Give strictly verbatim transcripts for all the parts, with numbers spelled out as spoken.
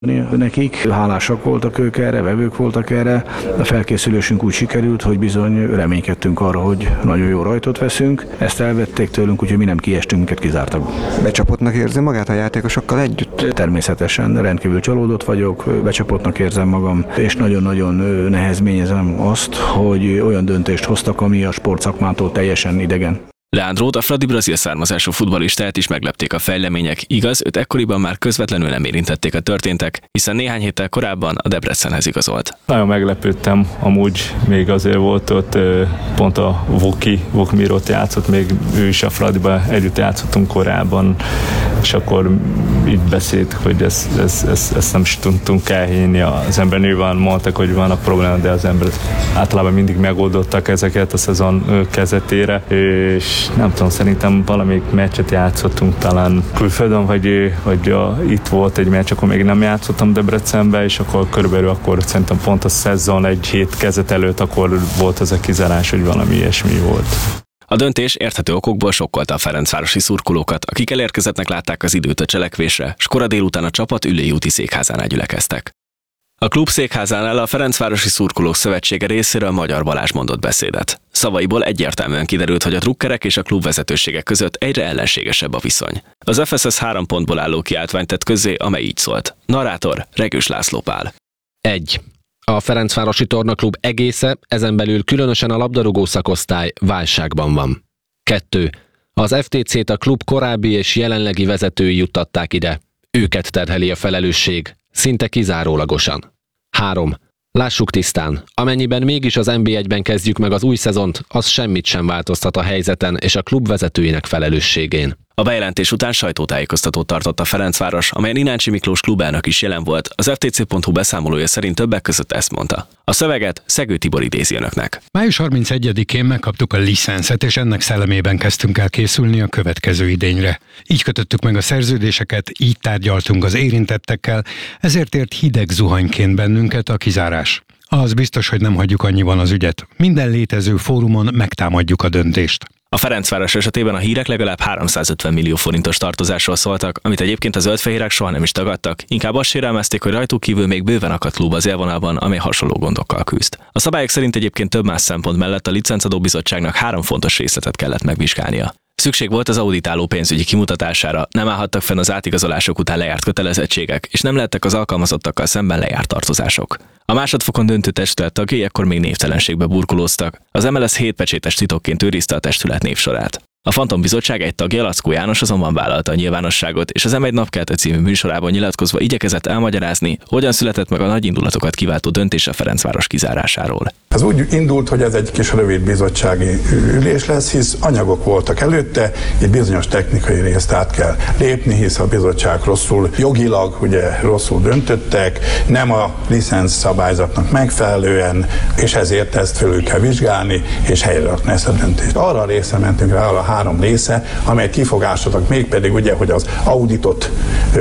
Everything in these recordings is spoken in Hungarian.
nekik. Hálásak voltak ők erre, vevők voltak erre. A felkészülésünk úgy sikerült, hogy bizony reménykedtünk arra, hogy nagyon jó rajtot veszünk. Ezt elvették tőlünk, úgyhogy mi nem kiestünk, minket kizártak. Becsapottnak érzi magát a játékosokkal együtt? Természetesen rendkívül csalódott vagyok, becsapottnak érzem magam, és nagyon-nagyon nehezményezem azt, hogy olyan döntést hoztak, ami a sportszakmától teljesen idegen. Leandrót, a fradi brazil származású futballistát is meglepték a fejlemények, igaz, őt ekkoriban már közvetlenül nem érintették a történtek, hiszen néhány héttel korábban a Debrecenhez igazolt. Nagyon meglepődtem, amúgy még azért volt ott pont a Voki, Vokmirot játszott, még ő is a Fradiban együtt játszottunk korábban, és akkor így beszélt, hogy ezt, ezt, ezt, ezt nem is tudtunk elhinni. Az ember nyilván mondtak, hogy vannak problémák, de az ember általában mindig megoldottak ezeket a szezon kezdetére, és nem tudom, szerintem valamelyik meccset játszottunk talán külföldön, vagy, vagy a, itt volt egy meccs, akkor még nem játszottam Debrecenbe, és akkor körülbelül akkor szerintem pont a szezon egy hét kezdet előtt akkor volt az a kizárás, hogy valami ilyesmi volt. A döntés érthető okokból sokkolta a ferencvárosi szurkolókat, akik elérkezettnek látták az időt a cselekvésre, s kora délután a csapat Üllői úti székházánál gyülekeztek. A klub székházánál a Ferencvárosi Szurkolók Szövetsége részéről Magyar Balázs mondott beszédet. Szavaiból egyértelműen kiderült, hogy a drukkerek és a klub vezetősége között egyre ellenségesebb a viszony. Az ef es es három pontból álló kiáltványt tett közzé, amely így szólt. Narrátor Regős László Pál. egy. A Ferencvárosi Tornaklub egésze, ezen belül különösen a labdarúgó szakosztály válságban van. kettő. Az ef té cét a klub korábbi és jelenlegi vezetői juttatták ide. Őket terheli a felelősség, szinte kizárólagosan. három. Lássuk tisztán, amennyiben mégis az en bé egyben kezdjük meg az új szezont, az semmit sem változtat a helyzeten és a klub vezetőinek felelősségén. A bejelentés után sajtótájékoztatót tartott a Ferencváros, amelyen Ináncsi Miklós klubelnök is jelen volt, az ef té cé pont hu beszámolója szerint többek között ezt mondta. A szöveget Szegő Tibor idézi önöknek. május harmincegyedikén megkaptuk a licenszet, és ennek szellemében kezdtünk el készülni a következő idényre. Így kötöttük meg a szerződéseket, így tárgyaltunk az érintettekkel, ezért ért hideg zuhanyként bennünket a kizárás. Az biztos, hogy nem hagyjuk annyiban az ügyet. Minden létező fórumon megtámadjuk a döntést. A Ferencváros esetében a hírek legalább háromszázötven millió forintos tartozásról szóltak, amit egyébként a zöldfehérek soha nem is tagadtak, inkább azt sérelmezték, hogy rajtuk kívül még bőven akadt klub az élvonalban, amely hasonló gondokkal küzd. A szabályok szerint egyébként több más szempont mellett a licencadó bizottságnak három fontos részletet kellett megvizsgálnia. Szükség volt az auditáló pénzügyi kimutatására, nem állhattak fenn az átigazolások után lejárt kötelezettségek, és nem lettek az alkalmazottakkal szemben lejárt tartozások. A másodfokon döntő testület tagjai ekkor még névtelenségbe burkolóztak. Az em el es hét pecsétes titokként őrizte a testület névsorát. A Fantom Bizottság egy tagja, Lackó János azonban vállalta a nyilvánosságot, és az em egy napkelte című műsorában nyilatkozva igyekezett elmagyarázni, hogyan született meg a nagy indulatokat kiváltó döntés a Ferencváros kizárásáról. Ez úgy indult, hogy ez egy kis rövid bizottsági ülés lesz, hisz anyagok voltak előtte, egy bizonyos technikai részt át kell lépni, hisz a bizottság rosszul, jogilag ugye rosszul döntöttek, nem a licenc szabályzatnak megfelelően, és ezért ezt felül kell vizsgálni, és helyre rakni ezt a döntést. Arra a részre mentünk rá, a három része, amelyet kifogásoltak, mégpedig ugye, hogy az auditot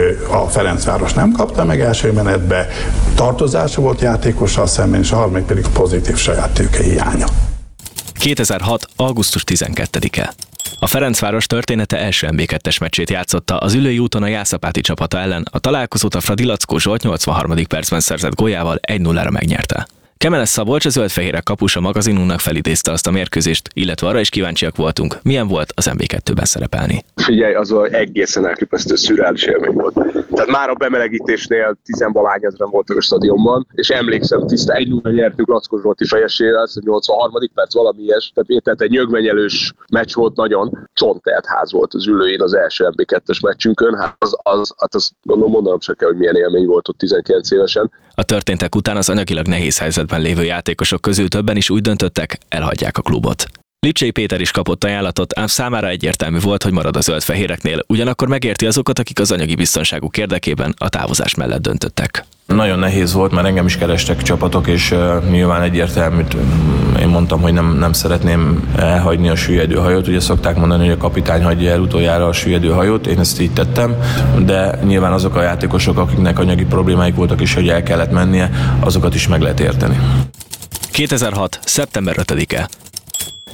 a Ferencváros nem kapta meg első menetbe, tartozása volt játékossal szemben, és a harmadik pedig pozitív saját tőke hiánya. kétezer-hat. augusztus tizenkettedike. A Ferencváros története első en bé kettes meccsét játszotta az Üllői úton a Jászapáti csapata ellen, a találkozót a Fradi Lackó Zsolt nyolcvanharmadik percben szerzett góljával egy nullára megnyerte. Kemenes Szabolcs, a zöldfehérek kapusa magazinunknak felidézte azt a mérkőzést, illetve arra is kíváncsiak voltunk, milyen volt az en bé kettőben szerepelni. Figyelj, az egészen elképesztő szürreális élmény volt. Tehát már a bemelegítésnél tizenvalány ezren voltak a stadionban, és emlékszem, tiszta egy nulla nyertünk Lackó Zsolti fejesével, nyolcvanharmadik perc, valami ilyes. Tehát, tehát egy nyögvenyelős meccs volt nagyon, csonttelt ház volt az Üllőin az első en bé kettes meccsünkön, hát az, az, hát az gondolom mondanom se kell, hogy milyen élmény volt ott tizenkilenc évesen. A történtek után az anyagilag nehéz helyzetben lévő játékosok közül többen is úgy döntöttek, elhagyják a klubot. Lipcsei Péter is kapott ajánlatot, ám számára egyértelmű volt, hogy marad a zöldfehéreknél, ugyanakkor megérti azokat, akik az anyagi biztonságuk érdekében a távozás mellett döntöttek. Nagyon nehéz volt, mert engem is kerestek csapatok, és uh, nyilván egyértelmű, én mondtam, hogy nem, nem szeretném elhagyni a süllyedő hajót. Ugye szokták mondani, hogy a kapitány hagyja el utoljára a süllyedő hajót, én ezt így tettem, de nyilván azok a játékosok, akiknek anyagi problémáik voltak és hogy el kellett mennie, azokat is meg lehet érteni. kétezer-hat. szeptember ötödike.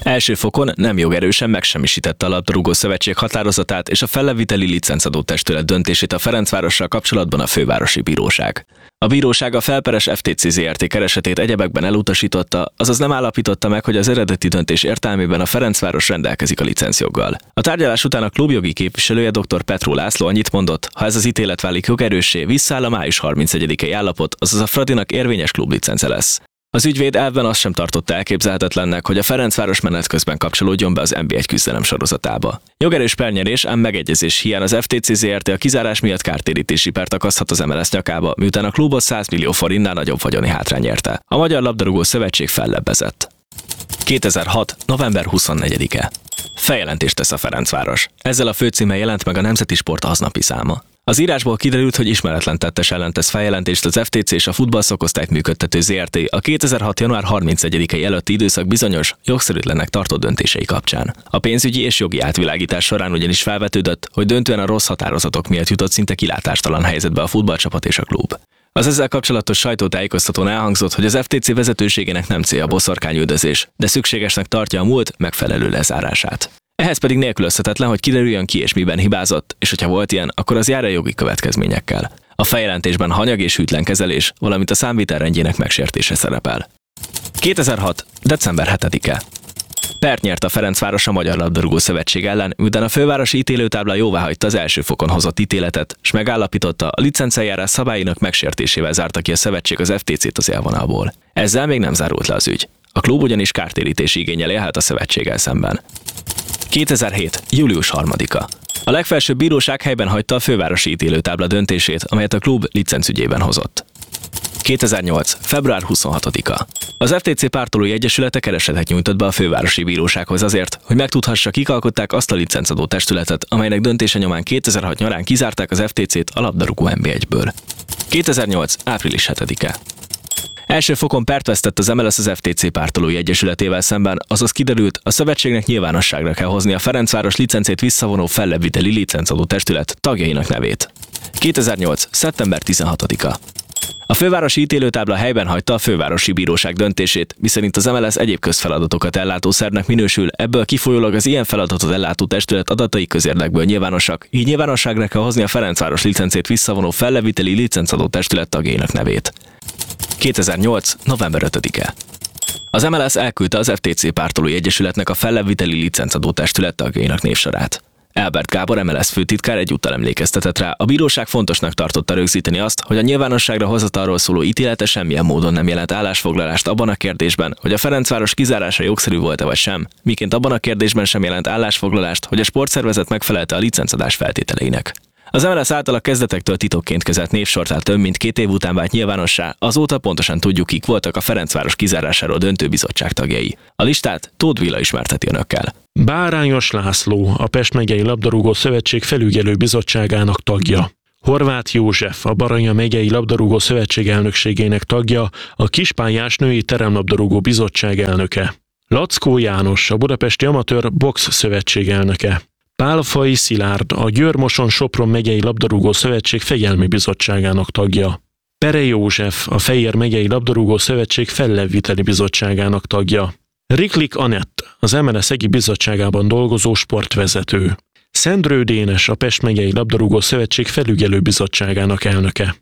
Első fokon nem jogerősen megsemmisítette a Labdarúgó Szövetség határozatát és a felleviteli licencadó testület döntését a Ferencvárossal kapcsolatban a Fővárosi Bíróság. A bíróság a felperes ef té cé zé er té keresetét egyebekben elutasította, azaz nem állapította meg, hogy az eredeti döntés értelmében a Ferencváros rendelkezik a licencjoggal. A tárgyalás után a klubjogi képviselője dr. Petró László annyit mondott, ha ez az ítélet válik jogerőssé, visszaáll a május harmincegyedikei állapot, azaz a Fradinak érvényes klublicence lesz. Az ügyvéd elvben azt sem tartotta elképzelhetetlennek, hogy a Ferencváros menet közben kapcsolódjon be az en bé egy küzdelem sorozatába. Jogerős pernyerés, ám megegyezés hiány az ef té cé zé er té a kizárás miatt kártérítési pert akaszthat az em el es nyakába, miután a klubot száz millió forintnál nagyobb vagyoni hátrány érte. A Magyar Labdarúgó Szövetség fellebbezett. kétezer-hat. november huszonnegyedike. Feljelentést tesz a Ferencváros. Ezzel a főcímmel jelent meg a Nemzeti Sport aznapi száma. Az írásból kiderült, hogy ismeretlen tettes ellen tesz feljelentést az ef té cé és a futballszakosztályt működtető zé er té a kétezer-hat. január harmincegyedikei előtti időszak bizonyos, jogszerűtlennek tartott döntései kapcsán. A pénzügyi és jogi átvilágítás során ugyanis felvetődött, hogy döntően a rossz határozatok miatt jutott szinte kilátástalan helyzetbe a futballcsapat és a klub. Az ezzel kapcsolatos sajtótájékoztatón elhangzott, hogy az ef té cé vezetőségének nem célja a boszorkányüldözés, de szükségesnek tartja a múlt megfelelő lezárását. Ehhez pedig nélkülözhetetlen, hogy kiderüljön, ki és miben hibázott, és hogyha volt ilyen, akkor az jár a jogi következményekkel. A feljelentésben hanyag és hűtlen kezelés, valamint a számvitel rendjének megsértése szerepel. kétezer-hat. december hetedike. Pert nyert a Ferencváros a Magyar Labdarúgó Szövetség ellen, miután a fővárosi ítélőtábla jóváhagyta az első fokon hozott ítéletet, s megállapította, a licenceljárás szabályainak megsértésével zárta ki a szövetség az ef té cét az élvonalból. Ezzel még nem zárult le az ügy. A klub ugyanis kártérítési igénnyel élhet a szövetséggel szemben. kétezer-hét. július harmadika. A legfelsőbb bíróság helyben hagyta a fővárosi ítélőtábla döntését, amelyet a klub licencügyében hozott. kétezer-nyolc. február huszonhatodika. Az ef té cé pártolói egyesülete keresetet nyújtott be a fővárosi bírósághoz azért, hogy megtudhassa, kik alkották azt a licencadó testületet, amelynek döntése nyomán kétezer-hat nyarán kizárták az ef té cét a labdarúgó en bé egyből. kétezer-nyolc. április hetedike. Első fokon pert vesztett az em el es az ef té cé pártolói egyesületével szemben, azaz kiderült, a szövetségnek nyilvánosságra kell hozni a Ferencváros licencét visszavonó fellebbviteli licencadó testület tagjainak nevét. kétezer-nyolc. szeptember tizenhatodika. A fővárosi ítélőtábla helyben hagyta a fővárosi bíróság döntését, miszerint az em el es egyéb közfeladatokat ellátó szervnek minősül, ebből kifolyólag az ilyen feladatot ellátó testület adatai közérdekből nyilvánosak, így nyilvánosságra kell hozni a Ferencváros licencét visszavonó felleviteli licencadó testület tagjainak nevét. kétezer-nyolc. november ötödike. Az em el es elküldte az ef té cé pártolói egyesületnek a felleviteli licencadó testület tagjainak névsorát. Albert Gábor em el es főtitkár egyúttal emlékeztetett rá, a bíróság fontosnak tartotta rögzíteni azt, hogy a nyilvánosságra hozatalról szóló ítélete semmilyen módon nem jelent állásfoglalást abban a kérdésben, hogy a Ferencváros kizárása jogszerű volt-e vagy sem, miként abban a kérdésben sem jelent állásfoglalást, hogy a sportszervezet megfelelte a licencadás feltételeinek. Az em el es által a kezdetektől titokként kezelt névsortál több mint két év után vált nyilvánossá, azóta pontosan tudjuk, kik voltak a Ferencváros kizárásáról döntő bizottság tagjai. A listát Tóth Villa ismerteti önökkel. Bárányos László, a Pest megyei Labdarúgó Szövetség felügyelő bizottságának tagja. Horváth József, a Baranya megyei Labdarúgó Szövetség elnökségének tagja, a Kispályás Női Teremlabdarúgó Bizottság elnöke. Lackó János, a Budapesti Amatőr Box Szövetség elnöke. Pálfai Szilárd, a Győr-Moson-Sopron megyei Labdarúgó Szövetség Fegyelmi Bizottságának tagja. Pere József, a Fejér megyei Labdarúgó Szövetség Fellebbviteli Bizottságának tagja. Riklik Anett, az em el es Egi Bizottságában dolgozó sportvezető. Szendrő Dénes, a Pest megyei Labdarúgó Szövetség Felügyelő Bizottságának elnöke.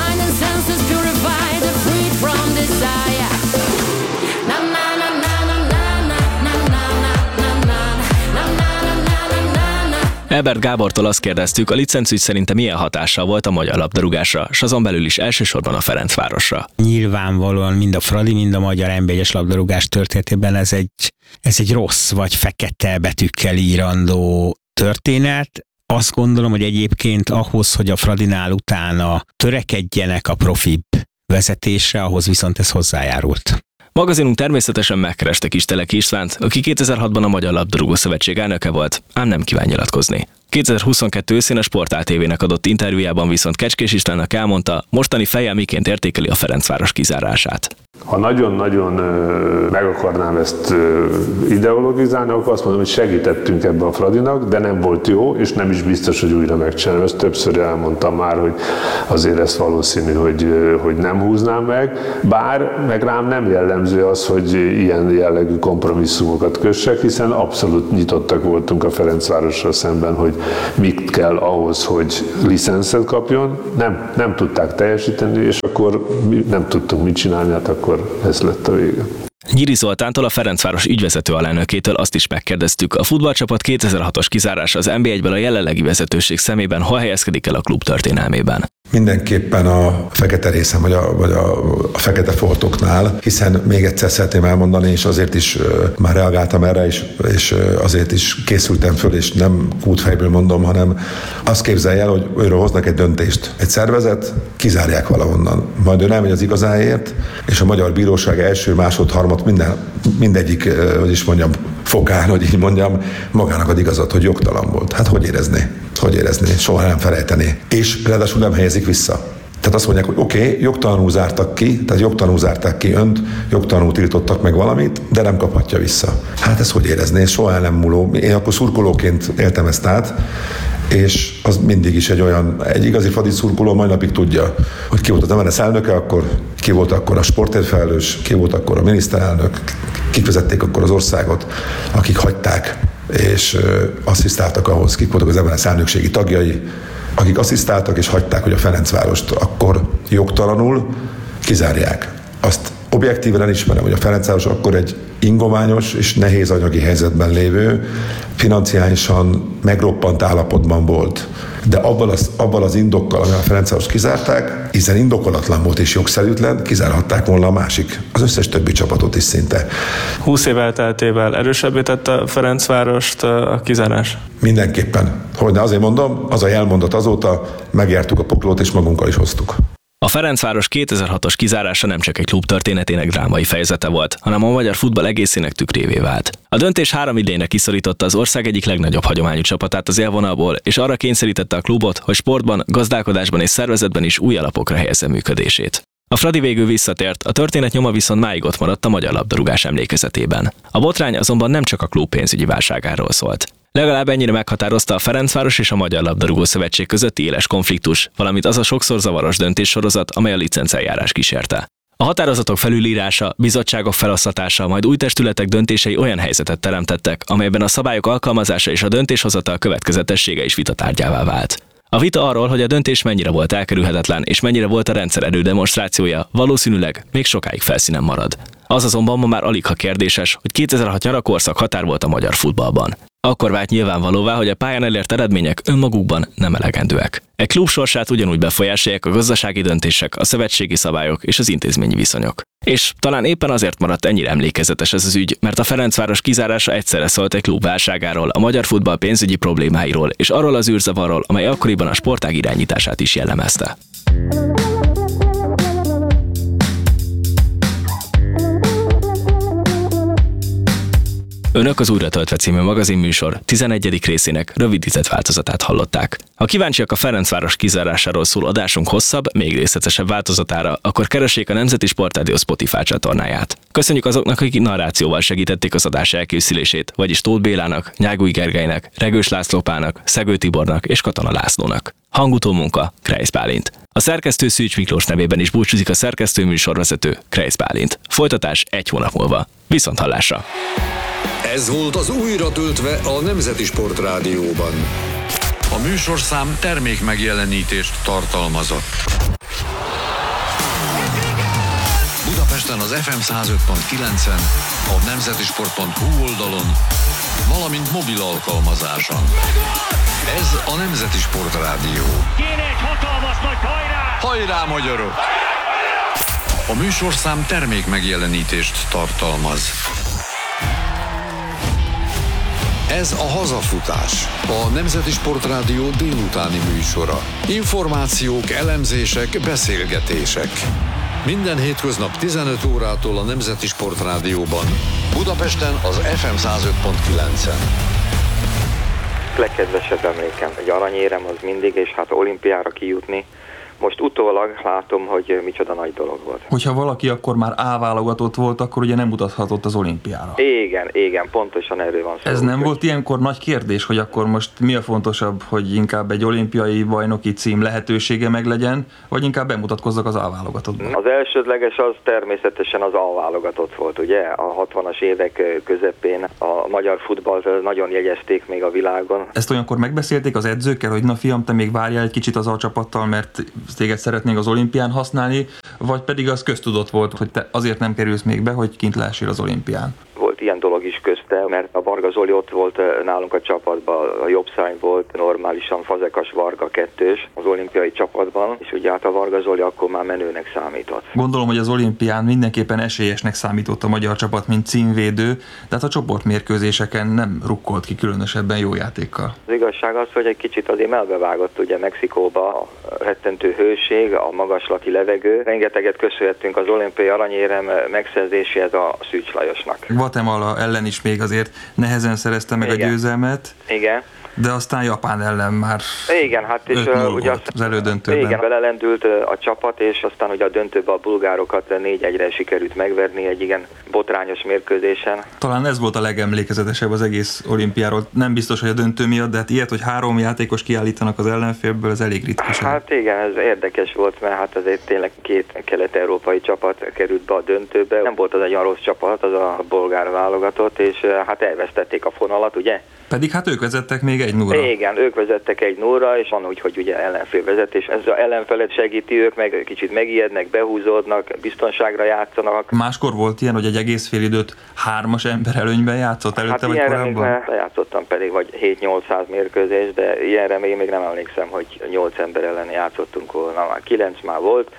Albert Gábortól azt kérdeztük, a licencügy szerinte milyen hatással volt a magyar labdarúgásra, s azon belül is elsősorban a Ferencvárosra. Nyilvánvalóan mind a Fradi, mind a magyar en bé egyes labdarúgás történetében ez egy, ez egy rossz vagy fekete betűkkel írandó történet. Azt gondolom, hogy egyébként ahhoz, hogy a Fradinál utána törekedjenek a profibb vezetésre, ahhoz viszont ez hozzájárult. Magazinunk természetesen megkereste Kisteleki Istvánt, aki kétezer-hatban a Magyar Labdarúgó Szövetség elnöke volt, ám nem kíván nyilatkozni. kétezer-huszonkettő őszén a Sport té vének adott interjújában viszont Kecskés Istvánnak elmondta, mostani fejjel miként értékeli a Ferencváros kizárását. Ha nagyon-nagyon meg akarnám ezt ideologizálni, akkor azt mondom, hogy segítettünk ebbe a Fradinak, de nem volt jó, és nem is biztos, hogy újra megcsinálom. Ezt többször elmondtam már, hogy azért ez valószínű, hogy, hogy nem húznám meg. Bár meg rám nem jellemző az, hogy ilyen jellegű kompromisszumokat kössek, hiszen abszolút nyitottak voltunk a Ferencvárossal szemben, hogy mit kell ahhoz, hogy licenszet kapjon. Nem, nem tudták teljesíteni, és akkor nem tudtunk mit csinálni, hát akkor ez lett a vége. Nyíri Zoltántól, a Ferencváros ügyvezető alelnökétől azt is megkérdeztük, a futballcsapat kétezer-hatos kizárása az en bé egyből a jelenlegi vezetőség szemében hol helyezkedik el a klub történelmében? Mindenképpen a fekete részen, vagy a, vagy a, a fekete foltoknál, hiszen még egyszer szeretném elmondani, és azért is uh, már reagáltam erre, és, és uh, azért is készültem föl, és nem kútfejből mondom, hanem azt képzelj el, hogy őről hoznak egy döntést. Egy szervezet, kizárják valahonnan. Majd ő elmegy az igazáért, és a magyar bíróság első, másod, harmad, minden, mindegyik, uh, hogy is mondjam, fokán, hogy így mondjam, magának ad igazat, hogy jogtalan volt. Hát hogy érezné? Hogy érezné? Soha nem felejtené. És ráadásul nem helyezik vissza. Tehát azt mondják, hogy oké, okay, jogtalanul zártak ki, tehát jogtalanul zárták ki önt, jogtalanul tiltottak meg valamit, de nem kaphatja vissza. Hát ez hogy érezné? Soha nem múló. Én akkor szurkolóként éltem ezt át, és az mindig is egy olyan, egy igazi Fradi szurkoló mai napig tudja, hogy ki volt az em en es elnöke, akkor ki volt akkor a sportért felelős, ki volt akkor a miniszterelnök, kik vezették akkor az országot, akik hagyták, és asszisztáltak ahhoz, kik voltak az em en es elnökségi tagjai, akik asszisztáltak és hagyták, hogy a Ferencvárost akkor jogtalanul kizárják. Azt objektíven elismerem, hogy a Ferencváros akkor egy ingoványos és nehéz anyagi helyzetben lévő, financiálisan megroppant állapotban volt. De abban az, abban az indokkal, amivel a Ferencvárost kizárták, hiszen indokolatlan volt és jogszerűtlen, kizárhatták volna a másik, az összes többi csapatot is szinte. húsz év elteltével erősebbé tette a Ferencvárost a kizárás? Mindenképpen. Hogyne, azért mondom, az a jelmondat azóta, megjártuk a poklót és magunkkal is hoztuk. A Ferencváros kétezer-hatos kizárása nem csak egy klub történetének drámai fejezete volt, hanem a magyar futball egészének tükrévé vált. A döntés három idényre kiszorította az ország egyik legnagyobb hagyományú csapatát az élvonalból, és arra kényszerítette a klubot, hogy sportban, gazdálkodásban és szervezetben is új alapokra helyezze működését. A Fradi végül visszatért, a történet nyoma viszont máig ott maradt a magyar labdarúgás emlékezetében. A botrány azonban nem csak a klub pénzügyi válságáról szólt. Legalább ennyire meghatározta a Ferencváros és a Magyar Labdarúgó Szövetség közötti éles konfliktus, valamint az a sokszor zavaros döntéssorozat, amely a licenceljárás kísérte. A határozatok felülírása, bizottságok feloszlatása, majd új testületek döntései olyan helyzetet teremtettek, amelyben a szabályok alkalmazása és a döntéshozatal következetessége is vitatárgyává vált. A vita arról, hogy a döntés mennyire volt elkerülhetetlen és mennyire volt a rendszer erődemonstrációja, valószínűleg még sokáig felszínen marad. Az azonban ma már alig ha kérdéses, hogy kétezer-hat nyarakorszak határ volt a magyar futballban. Akkor vált nyilvánvalóvá, hogy a pályán elért eredmények önmagukban nem elegendőek. Egy klub sorsát ugyanúgy befolyásolják a gazdasági döntések, a szövetségi szabályok és az intézményi viszonyok. És talán éppen azért maradt ennyire emlékezetes ez az ügy, mert a Ferencváros kizárása egyszerre szólt egy klub válságáról, a magyar futball pénzügyi problémáiról és arról az űrzavarról, amely akkoriban a sportág irányítását is jellemezte. Önök az Újra töltve című magazinműsor tizenegyedik részének rövidített változatát hallották. Ha kíváncsiak a Ferencváros kizárásáról szól adásunk hosszabb, még részletesebb változatára, akkor keressék a Nemzeti Sportrádió Spotify csatornáját. Köszönjük azoknak, akik narrációval segítették az adás elkészülését, vagyis Tóth Bélának, Nyágúj Gergelynek, Regős Lászlópának, Szegő Tibornak és Katona Lászlónak. Hangutó munka, Kreisz Bálint. A szerkesztő Szűcs Miklós nevében is búcsúzik a szerkesztő műsorvezető, Kreisz Bálint. Folytatás egy hónap múlva. Viszont hallásra! Ez volt az Újra töltve a Nemzeti Sportrádióban. A műsorszám termék megjelenítést tartalmazott. Budapesten az ef em száz öt pont kilencen, a nemzetisport pont hu oldalon, valamint mobil alkalmazáson. Ez a Nemzeti Sportrádió. Kéne egy hatalmas nagy hajrá! Hajrá, magyarok! A műsorszám termék megjelenítést tartalmaz. Ez a Hazafutás, a Nemzeti Sportrádió délutáni műsora. Információk, elemzések, beszélgetések. Minden hétköznap tizenöt órától a Nemzeti Sportrádióban. Budapesten az ef em száz öt pont kilencen. Legkedvesebb emlékem, egy aranyérem az mindig, és hát olimpiára kijutni, Most utólag látom, hogy micsoda nagy dolog volt. Hogyha valaki akkor már A-válogatott volt, akkor ugye nem utathatott az olimpiára. Igen, igen, pontosan erről van szó. Ez nem volt ilyenkor nagy kérdés, hogy akkor most mi a fontosabb, hogy inkább egy olimpiai bajnoki cím lehetősége meglegyen, vagy inkább bemutatkozzak az A-válogatottban? Az elsődleges az természetesen az A-válogatott volt, ugye? A hatvanas évek közepén a magyar futballt nagyon jegyezték még a világon. Ezt olyankor megbeszélték az edzőkkel, hogy na fiam, te még várjál egy kicsit az A-csapattal, mert téged szeretnénk az olimpián használni, vagy pedig az köztudott volt, hogy te azért nem kerülsz még be, hogy kint lehessél az olimpián? Volt ilyen dolog is közte, mert a Varga Zoli ott volt nálunk a csapatban, a jobb szány volt normálisan Fazekas Varga kettős az olimpiai csapatban, és ugye hát a Varga Zoli akkor már menőnek számított. Gondolom, hogy az olimpián mindenképpen esélyesnek számított a magyar csapat, mint címvédő, de hát a csoportmérkőzéseken nem rukkolt ki különösebben jó játékkal. Az igazság az, hogy egy kicsit azért melbevágott ugye Mexikóba a rettentő hőség, a magaslati levegő. Rengeteget köszönhetünk az olimpiai aranyérem megszerzéséhez a Szűcs Lajosnak. Guatemala ellen is még azért nehezen szerezte meg Igen. a győzelmet. Igen. De aztán Japán ellen már igen, hát és uh, ugye azt, az elődöntőben. Igen, belelendült a csapat, és aztán ugye a döntőben a bulgárokat négy egyre sikerült megverni egy igen botrányos mérkőzésen. Talán ez volt a legemlékezetesebb az egész olimpiáról. Nem biztos, hogy a döntő miatt, de hát ilyet, hogy három játékos kiállítanak az ellenfélből, ez elég ritkaság. Hát igen, ez érdekes volt, mert hát azért tényleg két kelet-európai csapat került be a döntőbe. Nem volt az egy olyan rossz csapat, az a bolgár válogatott, és hát elvesztették a fonalat, ugye? Pedig hát ők vezettek még egy nullra. Igen, ők vezettek egy nullra, és van úgy, hogy ugye ellenfél vezetés. Ez az ellenfelet segíti, ők meg kicsit megijednek, behúzódnak, biztonságra játszanak. Máskor volt ilyen, hogy egy egész fél időt hármas ember előnyben játszott előtte, hát vagy korábban? Hát játszottam pedig, vagy hét-nyolcszáz mérkőzés, de ilyenre még, még nem emlékszem, hogy nyolc ember ellen játszottunk volna. Már kilenc már volt,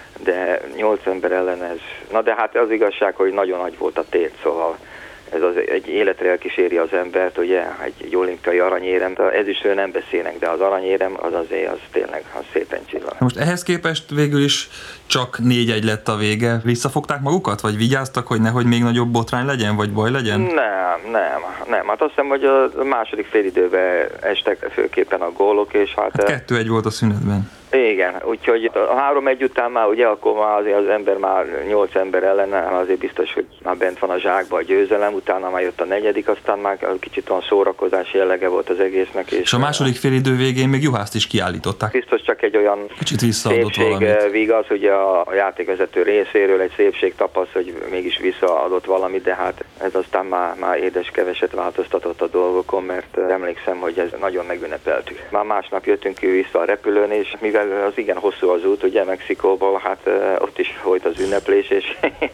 de nyolc ember ellen ez. Na de hát az igazság, hogy nagyon nagy volt a tét, szóval ez az egy életre elkíséri az embert, ugye, egy, egy olimpiai aranyérem, ez is nem beszélnek, de az aranyérem az azért, az tényleg az szépen csillan. Most ehhez képest végül is csak négy egy lett a vége. Visszafogták magukat, vagy vigyáztak, hogy nehogy még nagyobb botrány legyen, vagy baj legyen? Nem, nem, nem. Hát azt hiszem, hogy a második félidőben estek főképpen a gólok, és hát... hát kettő egy volt a szünetben. Igen, úgyhogy a három egy után már, ugye, akkor már azért az ember már nyolc ember ellen, azért biztos, hogy már bent van a zsákba a győzelem, utána már jött a negyedik, aztán már kicsit olyan szórakozás jellege volt az egésznek. És, és a második félidő végén még Juhászt is kiállították. Biztos csak egy olyan kicsit visszaadott szépség vigaz, ugye a játékvezető részéről egy szépség tapasz, hogy mégis visszaadott valamit, de hát ez aztán már, már édes keveset változtatott a dolgokon, mert emlékszem, hogy ez nagyon megünnepeltük. Már másnap jöttünk ki vissza a repülőn, és mivel az igen hosszú az út, ugye Mexikóból, hát ott is folyt az ünneplés, és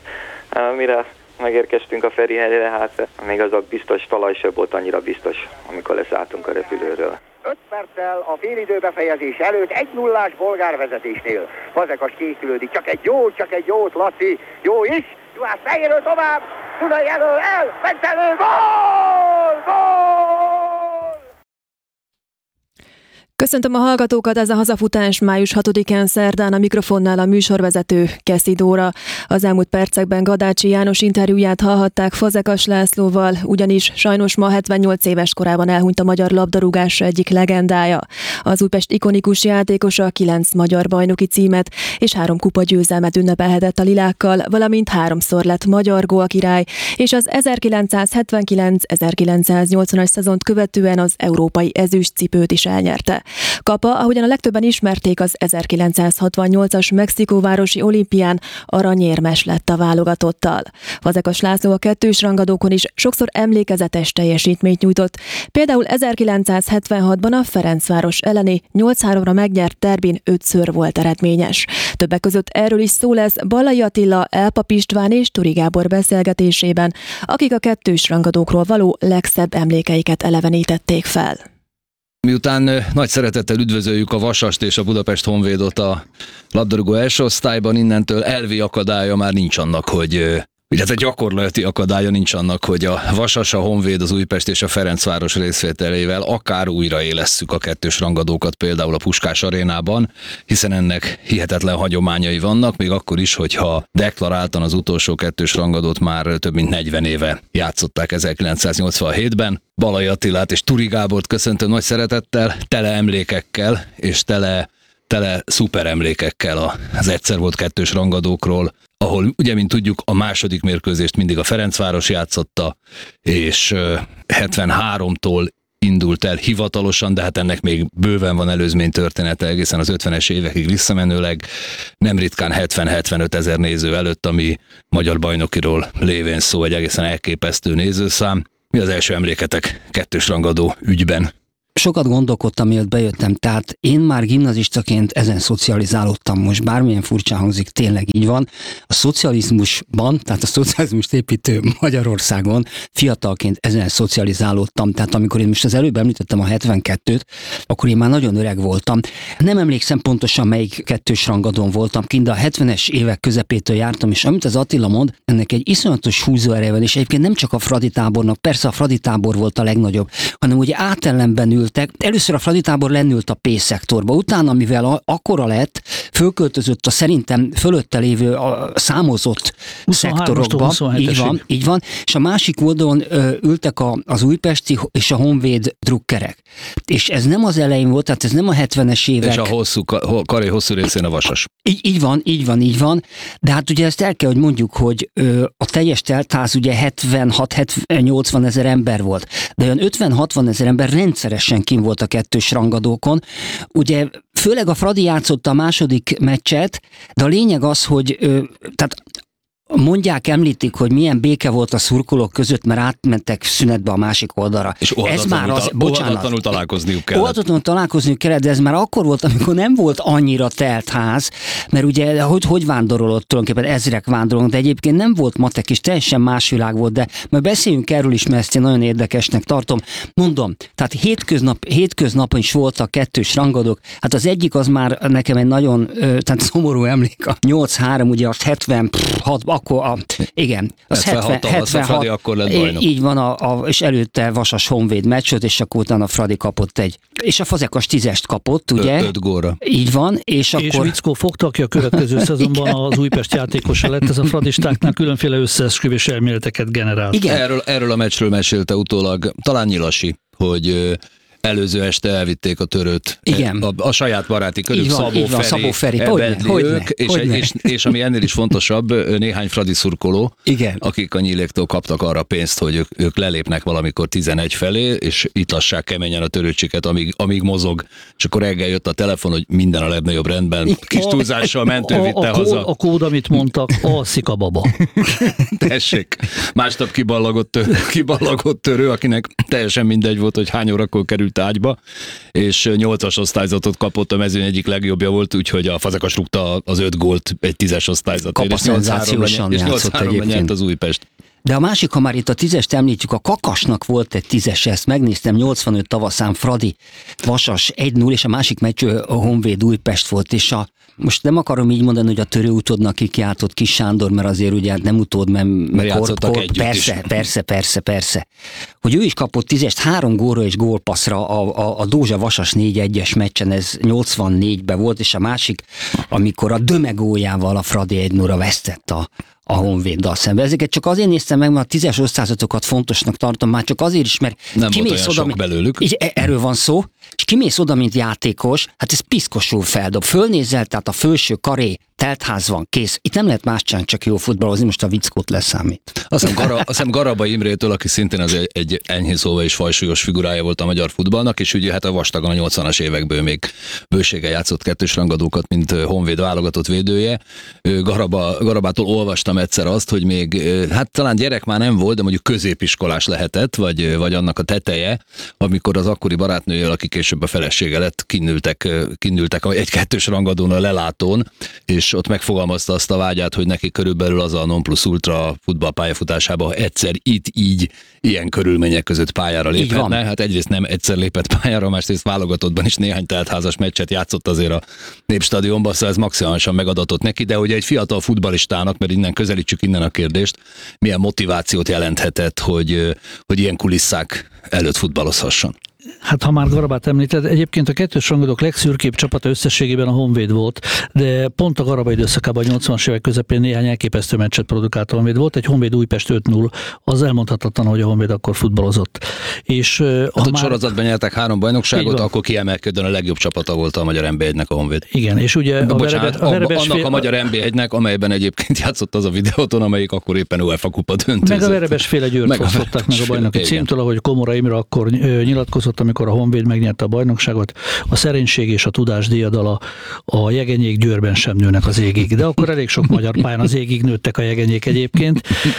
mire megérkeztünk a Ferihegyre, hát még az a biztos talaj sem volt annyira biztos, amikor leszálltunk a repülőről. öt perccel a félidő befejezés előtt egy nullás bolgár vezetésnél. Fazekas készülődik, csak egy jó, csak egy jót, Laci, jó is, Juhász fejéről tovább, Dunai elől, el, mentelő, gól, gól! Köszöntöm a hallgatókat, ez a hazafutás május hatodikán szerdán, a mikrofonnál a műsorvezető Keszi Dóra. Az elmúlt percekben Gadácsi János interjúját hallhatták Fazekas Lászlóval, ugyanis sajnos ma hetvennyolc éves korában elhunyt a magyar labdarúgás egyik legendája. Az Újpest ikonikus játékosa kilenc magyar bajnoki címet és három kupa győzelmet ünnepelhetett a lilákkal, valamint háromszor lett magyar gólkirály, és az ezerkilencszázhetvenkilenc-ezerkilencszáznyolcvanas szezont követően az európai ezüstcipőt is elnyerte. Kapa, ahogyan a legtöbben ismerték, az ezerkilencszázhatvannyolcas mexikóvárosi olimpián aranyérmes lett a válogatottal. Fazekas László a kettős rangadókon is sokszor emlékezetes teljesítményt nyújtott. Például ezerkilencszázhetvenhatban a Ferencváros elleni nyolc háromra megnyert derbin ötször volt eredményes. Többek között erről is szó lesz Ballai Attila, Elpap István és Turi Gábor beszélgetésében, akik a kettős rangadókról való legszebb emlékeiket elevenítették fel. Miután nagy szeretettel üdvözöljük a Vasast és a Budapest Honvédot a labdarúgó első osztályban, innentől elvi akadálya már nincs annak, hogy illetve gyakorlati akadálya nincs annak, hogy a Vasas, a Honvéd, az Újpest és a Ferencváros részvételével akár újraélesszük a kettős rangadókat például a Puskás arénában, hiszen ennek hihetetlen hagyományai vannak, még akkor is, hogyha deklaráltan az utolsó kettős rangadót már több mint negyven éve játszották ezerkilencszáznyolcvanhétben. Ballai Attilát és Turi Gábort köszöntöm nagy szeretettel, tele emlékekkel és tele tele szuper emlékekkel az egyszer volt kettős rangadókról, ahol ugye, mint tudjuk, a második mérkőzést mindig a Ferencváros játszotta, és hetvenháromtól indult el hivatalosan, de hát ennek még bőven van előzmény története egészen az ötvenes évekig visszamenőleg, nem ritkán hetven-hetvenöt ezer néző előtt, ami magyar bajnokiról lévén szó, egy egészen elképesztő nézőszám. Mi az első emléketek kettős rangadó ügyben? Sokat gondolkodtam, mielőtt bejöttem, tehát én már gimnazistaként ezen szocializálódtam, most bármilyen furcsán hangzik, tényleg így van. A szocializmusban, tehát a szocializmust építő Magyarországon fiatalként ezen szocializálódtam, tehát amikor én most az előbb említettem a hetvenkettőt, akkor én már nagyon öreg voltam. Nem emlékszem pontosan, melyik kettős rangadón voltam kint, de a hetvenes évek közepétől jártam, és amit az Attila mond, ennek egy iszonyatos húzóereje van, és egyébként nem csak a Fradi tábornak, persze a Fradi tábor volt a legnagyobb, hanem ugye átellenben ültek. Először a Fradi tábor lennült a P-szektorba, utána, mivel a, akkora lett, fölköltözött a szerintem fölötte lévő a számozott szektorokba. Így van, így van, és a másik oldalon ö, ültek a, az újpesti és a honvéd drukkerek. És ez nem az elején volt, tehát ez nem a hetvenes évek. És a hosszú, karé hosszú részén a Vasas. Így, így van, így van, így van. De hát ugye ezt el kell, hogy mondjuk, hogy ö, a teljes teltház ugye hetvenhat-nyolcvan ezer ember volt. De olyan ötven-hatvan ezer ember rendszeresen kim volt a kettős rangadókon. Ugye főleg a Fradi játszotta a második meccset, de a lényeg az, hogy ö, tehát mondják, említik, hogy milyen béke volt a szurkolók között, mert átmentek szünetbe a másik oldalra. És ez már az, óhatatlanul találkozniuk kellett. Óhatatlanul találkozniuk kellett, de ez már akkor volt, amikor nem volt annyira telt ház, mert ugye hogy, hogy vándorolott tulajdonképpen, ezrek vándorolnak, de egyébként nem volt matek is, teljesen más világ volt, de majd beszéljünk erről is, mert ezt én nagyon érdekesnek tartom. Mondom, tehát hétköznap, hétköznapon is voltak kettős rangadók, hát az egyik az már nekem egy nagyon tehát szomorú emlék, a nyolc három, ugye az hetvenhat, akkor a, igen, az hetvenhat, hetvenhat, Fradi akkor lett bajnok. Így van, a, a, és előtte Vasas Honvéd meccsot, és akkor utána Fradi kapott egy, és a Fazekas tízest kapott, ugye? Öt, öt góra. Így van, és, és akkor... Vickó fogta, aki a következő szezonban az Újpest játékosa lett, ez a fradistáknál különféle összeesküvés elméleteket generált. Igen. Erről, erről a meccsről mesélte utólag talán Nyilasi, hogy előző este elvitték a törőt. Igen. A, a saját baráti körül, Szabó Feri, van, Szabó Feri. Ebedli hogyne, ők, hogyne, és, hogyne. És, és ami ennél is fontosabb, néhány Fradi szurkoló, Igen. akik a Nyíléktól kaptak arra pénzt, hogy ők, ők lelépnek valamikor tizenegy felé, és itt lassák keményen a törőcsiket, amíg, amíg mozog, és akkor reggel jött a telefon, hogy minden a legnagyobb rendben, kis túlzással mentő vitte a, a haza. Kód, a kód, amit mondtak, a szikababa. Tessék, másnap kiballagott, törő, kiballagott törő, akinek teljesen mindegy volt, hogy hány órakor került ágyba, és nyolcas osztályzatot kapott, a mezőny egyik legjobbja volt, úgyhogy a Fazekas rúgta az öt gólt egy tízes osztályzatért, és nyolc három nyert az Újpest. De a másik, ha már itt a tízest említjük, a Kakasnak volt egy tízes, ezt megnéztem, nyolcvanöt tavaszán Fradi, Vasas egy null, és a másik meccs a Honvéd Újpest volt, és a most nem akarom így mondani, hogy a törő utódnak kikiáltott Kis Sándor, mert azért ugye nem utód, mert, mert játszottak együtt persze, is. persze, persze, persze. Hogy ő is kapott tízest, három gólra és gólpasszra a, a, a Dózsa Vasas négy egyes meccsen, ez nyolcvannégyben volt, és a másik, amikor a Dömegójával a Fradi egy nullra vesztett a a Honvéddal szemben. Ezeket csak azért néztem meg, mert a tízes osztályzatokat fontosnak tartom, már csak azért is, mert nem kimész oda, mint, belőlük. Így, erről van szó, és kimész oda, mint játékos, hát ez piszkosul feldob. Fölnézel, tehát a felső karé, teltház van, kész. Itt nem lehet más csinálni, csak jó futballozni, most a Vickót leszámít. Azt hiszem, Gara, azt hiszem Garaba Imrétől, aki szintén az egy, egy enyhén szóval is fajsúlyos figurája volt a magyar futballnak, és ugye hát a vastagon a nyolcvanas évekből még bőséggel játszott kettős rangadókat, mint Honvéd válogatott védője. Garaba, Garabától olvastam egyszer azt, hogy még, hát talán gyerek már nem volt, de mondjuk középiskolás lehetett, vagy, vagy annak a teteje, amikor az akkori barátnőjével, aki később a felesége lett, kinültek, kinültek egy kettős rangadón a lelátón, és ott megfogalmazta azt a vágyát, hogy neki körülbelül az a non plus ultra futballpályafutásában, ha egyszer itt így, ilyen körülmények között pályára léphetne. Hát egyrészt nem egyszer lépett pályára, másrészt válogatottban is néhány teltházas meccset játszott azért a Népstadionban, szóval ez maximálisan megadatott neki, de ugye egy fiatal futballistának, mert innen közelítsük innen a kérdést, milyen motivációt jelenthetett, hogy, hogy ilyen kulisszák előtt futballozhasson. Hát ha már Garabát említed, egyébként a kettős rangadók legszürkébb csapata összességében a Honvéd volt, de pont a Garaba időszakában a nyolcvanas évek közepén néhány elképesztő meccset produkált a Honvéd. Volt egy Honvéd Újpest öt null, az elmondhatatlan, hogy a Honvéd akkor futballozott. És hát a már... sorozatban nyertek három bajnokságot, akkor kiemelkedően a legjobb csapata volt a magyar en bé egynek a Honvéd. Igen, és ugye a, bocsánat, verebe, a verebes annak fél... a magyar en bé egynek, amelyben egyébként játszott az a videóton, amelyik akkor éppen UEFA kupa döntőzött. Meg a verebes féle Győrt fosztották meg a bajnoki címtől, ahogy Komora Imre akkor nyilatkozott, amikor a Honvéd megnyerte a bajnokságot, a szerénység és a tudás díjadala a jegenyék Győrben sem nőnek az égig. De akkor elég sok magyar pályán az égig nőttek a jegenyék egyébként.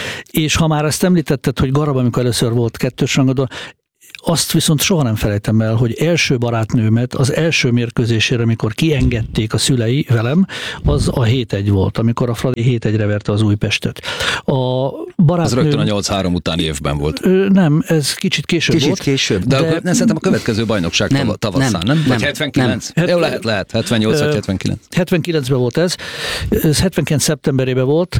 És ha már ezt említetted, hogy Garab, amikor először volt kettős rangadó, azt viszont soha nem felejtem el, hogy első barátnőmet az első mérkőzésére, amikor kiengedték a szülei velem, az a hét egy volt, amikor a Fradi hét egyre verte az Újpestet. A barátnő... Az rögtön a nyolc három utáni évben volt. Ö, nem, ez kicsit később kicsit volt. Kicsit később, de, de... Akkor, nem, szerintem a következő bajnokság nem, tavasszán, nem? nem? Vagy hetvenkilenc? Nem. Jó, lehet, lehet, hetvennyolc vagy hetvenkilenc. hetvenkilencben volt ez, ez hetvenkilenc szeptemberében volt,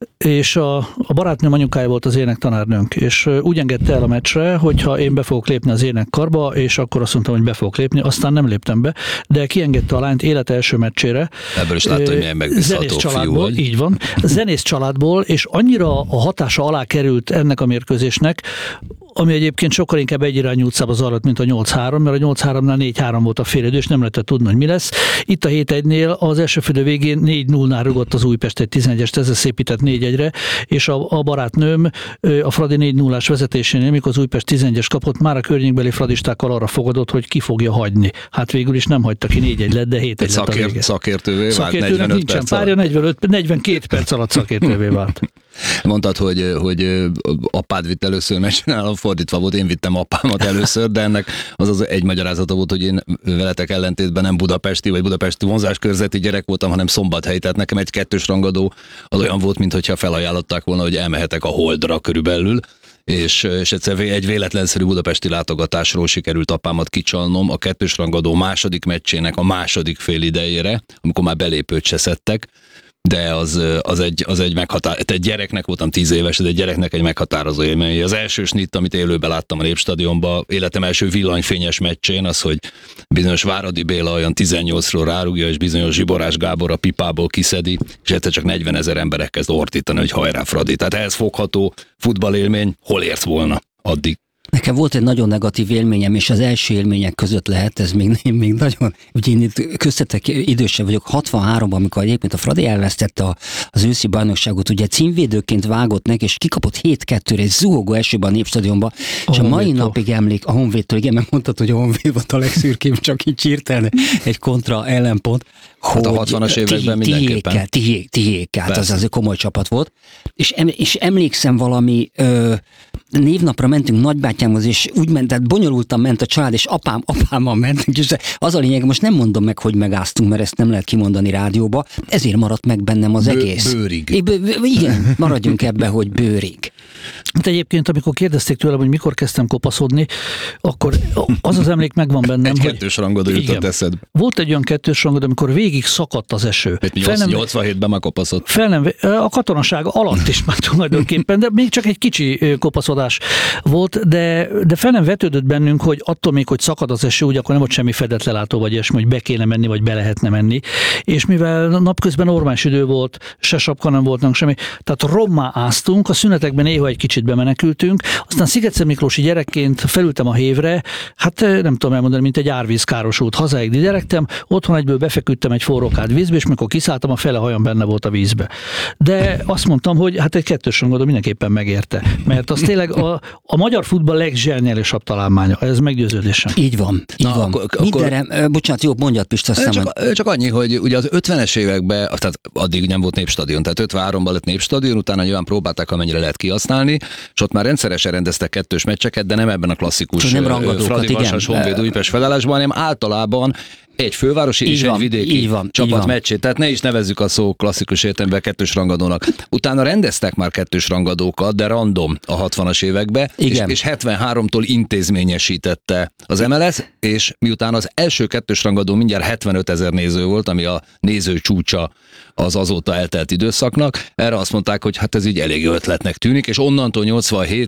és a, a barátnőm anyukája volt az énektanárnőnk, és úgy engedte el a meccsre, hogyha én be fogok lépni az énekkarba, és akkor azt mondtam, hogy be fogok lépni, aztán nem léptem be, de kiengedte a lányt élet első meccsére. Ebből is látta, hogy milyen megbízható fiú vagy. Így van, zenész családból, és annyira a hatása alá került ennek a mérkőzésnek, ami egyébként sokkal inkább egyirányú utcába zajlott, mint a nyolc három, mert a nyolc háromnál négy három volt a félidő, és nem lehetett tudni, hogy mi lesz. Itt a hét egynél az első félidő végén négy nullnál rugott az Újpest egy tizenegyest, ezzel szépített négy egyre, és a, a barátnőm a Fradi négy nullás vezetésénél, mikor az Újpest tizenegyes kapott, már a környékbeli fradistákkal arra fogadott, hogy ki fogja hagyni. Hát végül is nem hagyta ki, négy egy lett, de hét egy lett a vége. Szakértővé vált negyvenöt nincsen perc párja, negyvenöt, negyvenkét perc alatt szakértővé vált. Mondtad, hogy, hogy apád vitt először, mert nálam fordítva volt, én vittem apámat először, de ennek az az egy magyarázata volt, hogy én veletek ellentétben nem budapesti vagy budapesti vonzáskörzeti gyerek voltam, hanem Szombathelyi, tehát nekem egy kettős rangadó az olyan volt, mintha felajánlották volna, hogy elmehetek a Holdra körülbelül, és, és egyszer egy véletlenszerű budapesti látogatásról sikerült apámat kicsalnom a kettős rangadó második meccsének a második fél idejére, amikor már belépőt se szedtek, de az, az egy, az egy meghatározó, egy gyereknek voltam tíz éves, de egy gyereknek egy meghatározó élmény. Az első snitt, amit élőben láttam a Népstadionban, életem első villanyfényes meccsén, az, hogy bizonyos Váradi Béla olyan tizennyolcról rárugja, és bizonyos Zsiborás Gábor a pipából kiszedi, és egyszer csak negyvenezer emberek kezd ordítani, hogy hajrá Fradi. Tehát ehhez fogható futballélmény, hol ért volna addig. Nekem volt egy nagyon negatív élményem, és az első élmények között lehet, ez még, még nagyon, ugye én itt köztetek idősebb vagyok, hatvanháromban, amikor egyébként a Fradi elvesztette az őszi bajnokságot, ugye címvédőként vágott neki, és kikapott hét kettőre egy zuhogó esőben a Népstadionban, és a, a mai napig emlék, a Honvédtől, igen, meg mondtad, hogy a Honvéd volt a legszürkébb, csak így hirtelen egy kontra ellenpont. Hát a hatvanas években mindenképpen. Tihék, hát az azért komoly csapat volt. És, em, és emlékszem valami ö, névnapra mentünk nagybátyámhoz, és úgy ment, tehát bonyolultan ment a család, és apám, apámmal mentünk, és az a lényeg, most nem mondom meg, hogy megáztunk, mert ezt nem lehet kimondani rádióba, ezért maradt meg bennem az Bő, egész. Bőrig. É, bő, igen, maradjunk ebbe, hogy bőrig. Hát egyébként, amikor kérdezték tőlem, hogy mikor kezdtem kopaszodni, akkor az az emlék megvan bennem, egy hogy... kettős rangadó jutott eszedbe. Volt egy olyan kettős rangadó, amikor végig szakadt az eső. nyolcvanhétben már kopaszott. Fel nem, a katonaság alatt is már tulajdonképpen, de még csak egy kicsi kopaszodás volt, de, de fel nem vetődött bennünk, hogy attól még, hogy szakad az eső, úgy akkor nem volt semmi fedetlelátó, vagy ilyesmi, hogy be kéne menni, vagy be lehetne menni. És mivel napközben ormás idő volt, se sapka nem voltunk, semmi, tehát rommá áztunk, a szünetekben néha egy kicsit bemenekültünk, aztán Sziget Miklósi gyerekként felültem a hévre, hát nem tudom elmondani, mint egy árvíz károsult, hazáig diderektem, otthon egyből befeküdtem egy forrókád vízbe, és mikor kiszálltam, a fele hajam benne volt a vízbe. De azt mondtam, hogy hát egy kettős rangadó mindenképpen megérte, mert az tényleg a, a magyar futball legzseniálisabb találmánya, ez meggyőződésem. Így van, így Na, van. Akkor, Mindenre, akkor... bocsánat, jobb mondjad, Pista, aztán csak, csak annyi, hogy ugye az ötvenes években, tehát addig nem volt Népstadion, tehát ötvenháromban lett Népstadion, utána nyilván próbálták, amennyire lehet kihasználni, és ott már rendszeresen rendeztek kettős meccseket, de nem ebben a klasszikus Fradi Vasas Honvéd Újpest felállásban, hanem általában egy fővárosi és van, egy vidéki van, csapat meccsét, tehát ne is nevezzük a szó klasszikus értelemben kettős rangadónak. Utána rendeztek már kettős rangadókat, de random a hatvanas években, és, és hetvenháromtól intézményesítette az em el es, és miután az első kettős rangadó mindjárt hetvenötezer néző volt, ami a néző csúcsa az azóta eltelt időszaknak, erre azt mondták, hogy hát ez így elég ötletnek tűnik, és onnantól nyolcvanhétig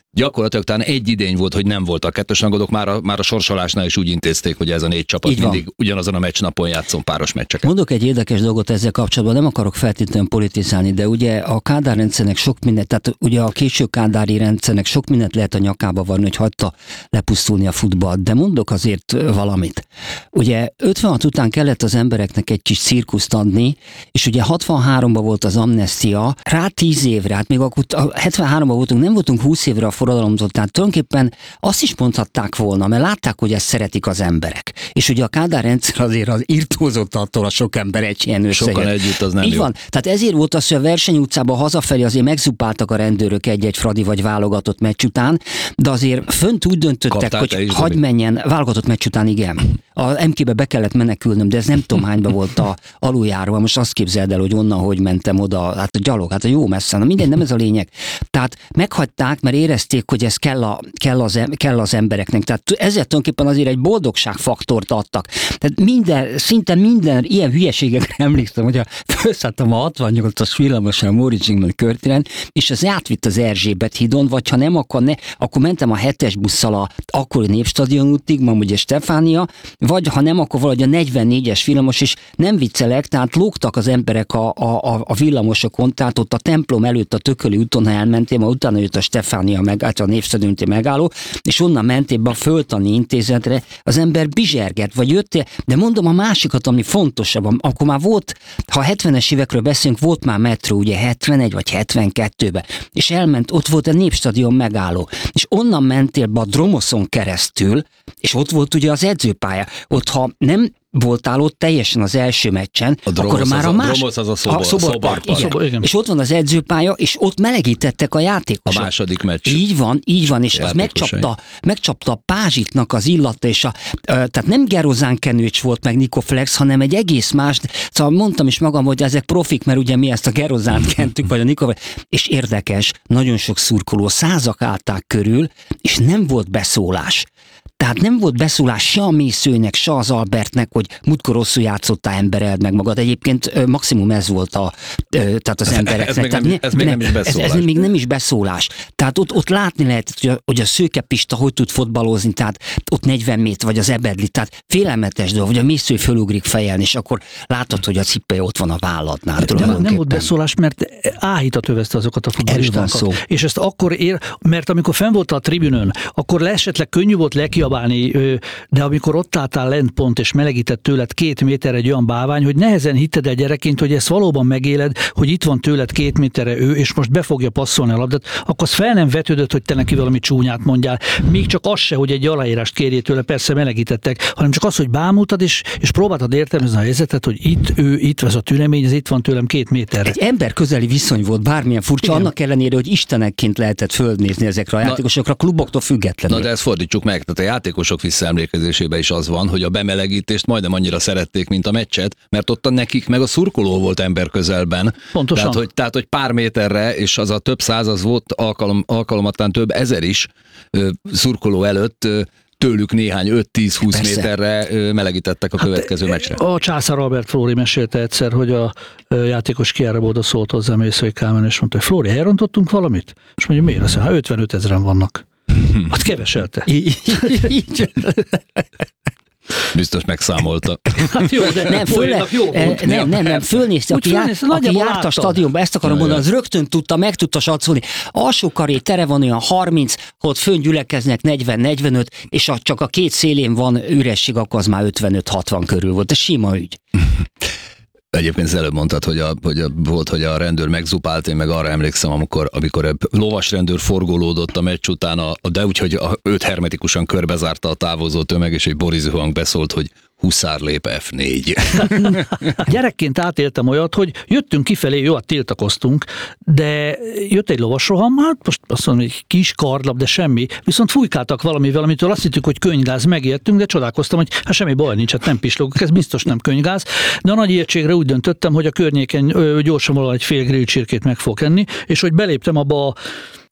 Gyakorlatilag talán egy idény volt, hogy nem voltak kettős rangadók, már a, már a sorsolásnál is úgy intézték, hogy ez a négy csapat így mindig van. Ugyanazon a meccsnapon játszon páros meccseket. Mondok egy érdekes dolgot ezzel kapcsolatban, nem akarok feltétlenül politizálni, de ugye a Kádár rendszernek sok mindent, tehát ugye a késő kádári rendszernek sok mindent lehet a nyakába varni, hogy hagyta lepusztulni a futballt, de mondok azért valamit. Ugye ötvenhat után kellett az embereknek egy kis cirkuszt adni, és ugye hatvanháromban volt az amnestia, rá tíz évre, hát még akkor hetvenháromban voltunk, nem voltunk húsz évre a forradalomtól, tehát tulajdonképpen azt is mondhatták volna, mert látták, hogy ezt szeretik az emberek. És ugye a Kádár rendszer azért az irtózott attól a sok ember egy ilyen összeget. Sokan együtt, az nem Így jó. van. Tehát ezért volt az, hogy a verseny utcában hazafelé azért megzupáltak a rendőrök egy-egy fradi vagy válogatott meccs után, de azért fönt úgy döntöttek, Kaptál hogy is, hagyd menjen, válogatott meccs után igen. A em ká-be be kellett menekülnöm, de ez nem tudom hányba volt a aluljáró. Most azt képzeld el, hogy onnan hogy mentem oda, hát a gyalog, hát a jó messze, na mindegy, nem ez a lényeg. Tehát meghagyták, mert érezték, hogy ez kell, a, kell, az, kell az embereknek. Tehát ezzel tulajdonképpen azért egy boldogságfaktort adtak. Tehát minden, szinte minden ilyen hülyeségekre emlékszem, hogy a felszálltam a hatvannyolcas villamosan a Móricz Zsigmond körtéren, és az átvitt az Erzsébet hídon, vagy ha nem, akkor, ne, akkor mentem a hetes busszal a akkori Népstadion útig, ma ugye Stefánia, vagy ha nem, akkor valahogy a negyvennégyes villamos, és nem viccelek, tehát lógtak az emberek a, a, a villamosokon, tehát ott a templom előtt a Tököli úton, ha elmentél, ma utána jött a Stefánia, meg, hát a Népstadioni megálló, és onnan mentél be a Földtani Intézetre, az ember bizserget, vagy jöttél, de mondom a másikat, ami fontosabb, akkor már volt, ha hetvenes évekről beszélünk, volt már metró, ugye hetvenegy vagy hetvenkettőben, és elment, ott volt a Népstadion megálló, és onnan mentél be a Dromoszon keresztül, és ott volt ugye az edzőpálya, ott ha nem voltál ott teljesen az első meccsen, a akkor már a, a más... Dromosz az a szobor, a szoborpark, igen. Szobor, igen. És ott van az edzőpálya, és ott melegítettek a játékosok. A második meccs. Így van, így van, és az megcsapta, megcsapta a pázsitnak az illata, és a, tehát nem Gerozán Kenőcs volt meg Nikoflex, hanem egy egész más, szóval mondtam is magam, hogy ezek profik, mert ugye mi ezt a Gerozánt kentük, vagy a Nikoflex, és érdekes, nagyon sok szurkoló, százak állták körül, és nem volt beszólás. Tehát nem volt beszólás se a Mészőnek, se az Albertnek, hogy múltkor rosszul játszottál, embereld meg magad. Egyébként maximum ez volt a, tehát az embereknek. Ez, még nem, ez még nem is beszólás. Ez, ez még nem is beszólás. Tehát ott, ott látni lehet, hogy a, hogy a Szőke Pista hogy tud fotbalozni, tehát ott negyven méter, vagy az Ebedli, tehát félelmetes dolog, hogy a Mésző fölugrik fejelni, és akkor látod, hogy a cipője ott van a válladnál. Nem, nem volt beszólás, mert áhítat övezte azokat a futballistákat. És ezt akkor ér, mert amikor fenn voltál a tribünön, akkor esetleg könnyű volt lekiabálni, de amikor ott álltál lent pont, és melegített tőled két méterre egy olyan bávány, hogy nehezen hitted el gyerekként, hogy ezt valóban megéled, hogy itt van tőled két méterre ő, és most be fogja passzolni a labdát, akkor az fel nem vetődött, hogy te neki valami csúnyát mondjál. Még csak az se, hogy egy aláírást kérjél tőle, persze melegítettek, hanem csak az, hogy bámultad, és, és próbáltad értelmezni a helyzetet, hogy itt ő, itt ez a tünemény, ez itt van tőlem két méterre. Egy ember közeli viszony volt, bármilyen furcsa, igen. Annak ellenére, hogy istenekként lehetett földnézni ezekre a játékosokra, kluboktól függetlenül. Na de ezt fordítsuk meg, tehát a játékosok visszaemlékezésében is az van, hogy a bemelegítést majdnem annyira szerették, mint a meccset, mert ott a nekik meg a szurkoló volt ember közelben. Pontosan. Tehát, hogy, tehát, hogy pár méterre, és az a több száz, az volt alkalom, alkalomattán több ezer is ö, szurkoló előtt, ö, tőlük néhány öt-tíz-húsz méterre melegítettek a hát következő meccsre. A Császár Albert Flóri mesélte egyszer, hogy a játékos kiára oda szólt hozzá Mészői Kálmán, és mondta, hogy Flóri, elrontottunk valamit? És mondja, miért? Azt mondja, hát ötvenöt ezeren vannak. Hát keveselte. Biztos megszámolta. Hát jó, de nem, föl, jó volt. Nem, nem, nem, fölnézte, aki, jár, aki járt a stadionba, ezt akarom mondani, az rögtön tudta, meg tudta satszolni. Alsó karé tere van olyan harminc, ott fönn gyülekeznek negyven-negyvenöt, és a, csak a két szélén van üresség, akkor az már ötvenöt-hatvan körül volt. Ez sima ügy. Egyébként az előbb mondtad, hogy, a, hogy a, volt, hogy a rendőr megzupált, én meg arra emlékszem, amikor, amikor a lovas rendőr forgolódott a meccs után, a, de úgyhogy őt hermetikusan körbezárta a távozó tömeg, és egy Boris Hang beszólt, hogy Huszár lép ef négy. Gyerekként átéltem olyat, hogy jöttünk kifelé, jó, hát tiltakoztunk, de jött egy lovasroham, hát most azt mondom, egy kis kardlap, de semmi, viszont fújkáltak valamivel, amitől azt hittük, hogy könyvgáz, megértünk, de csodálkoztam, hogy hát semmi baj nincs, hát nem pislogok, ez biztos nem könyvgáz, de a nagy ijegységre úgy döntöttem, hogy a környéken ö, gyorsan valahogy egy fél grill csirkét meg fog enni, és hogy beléptem abba a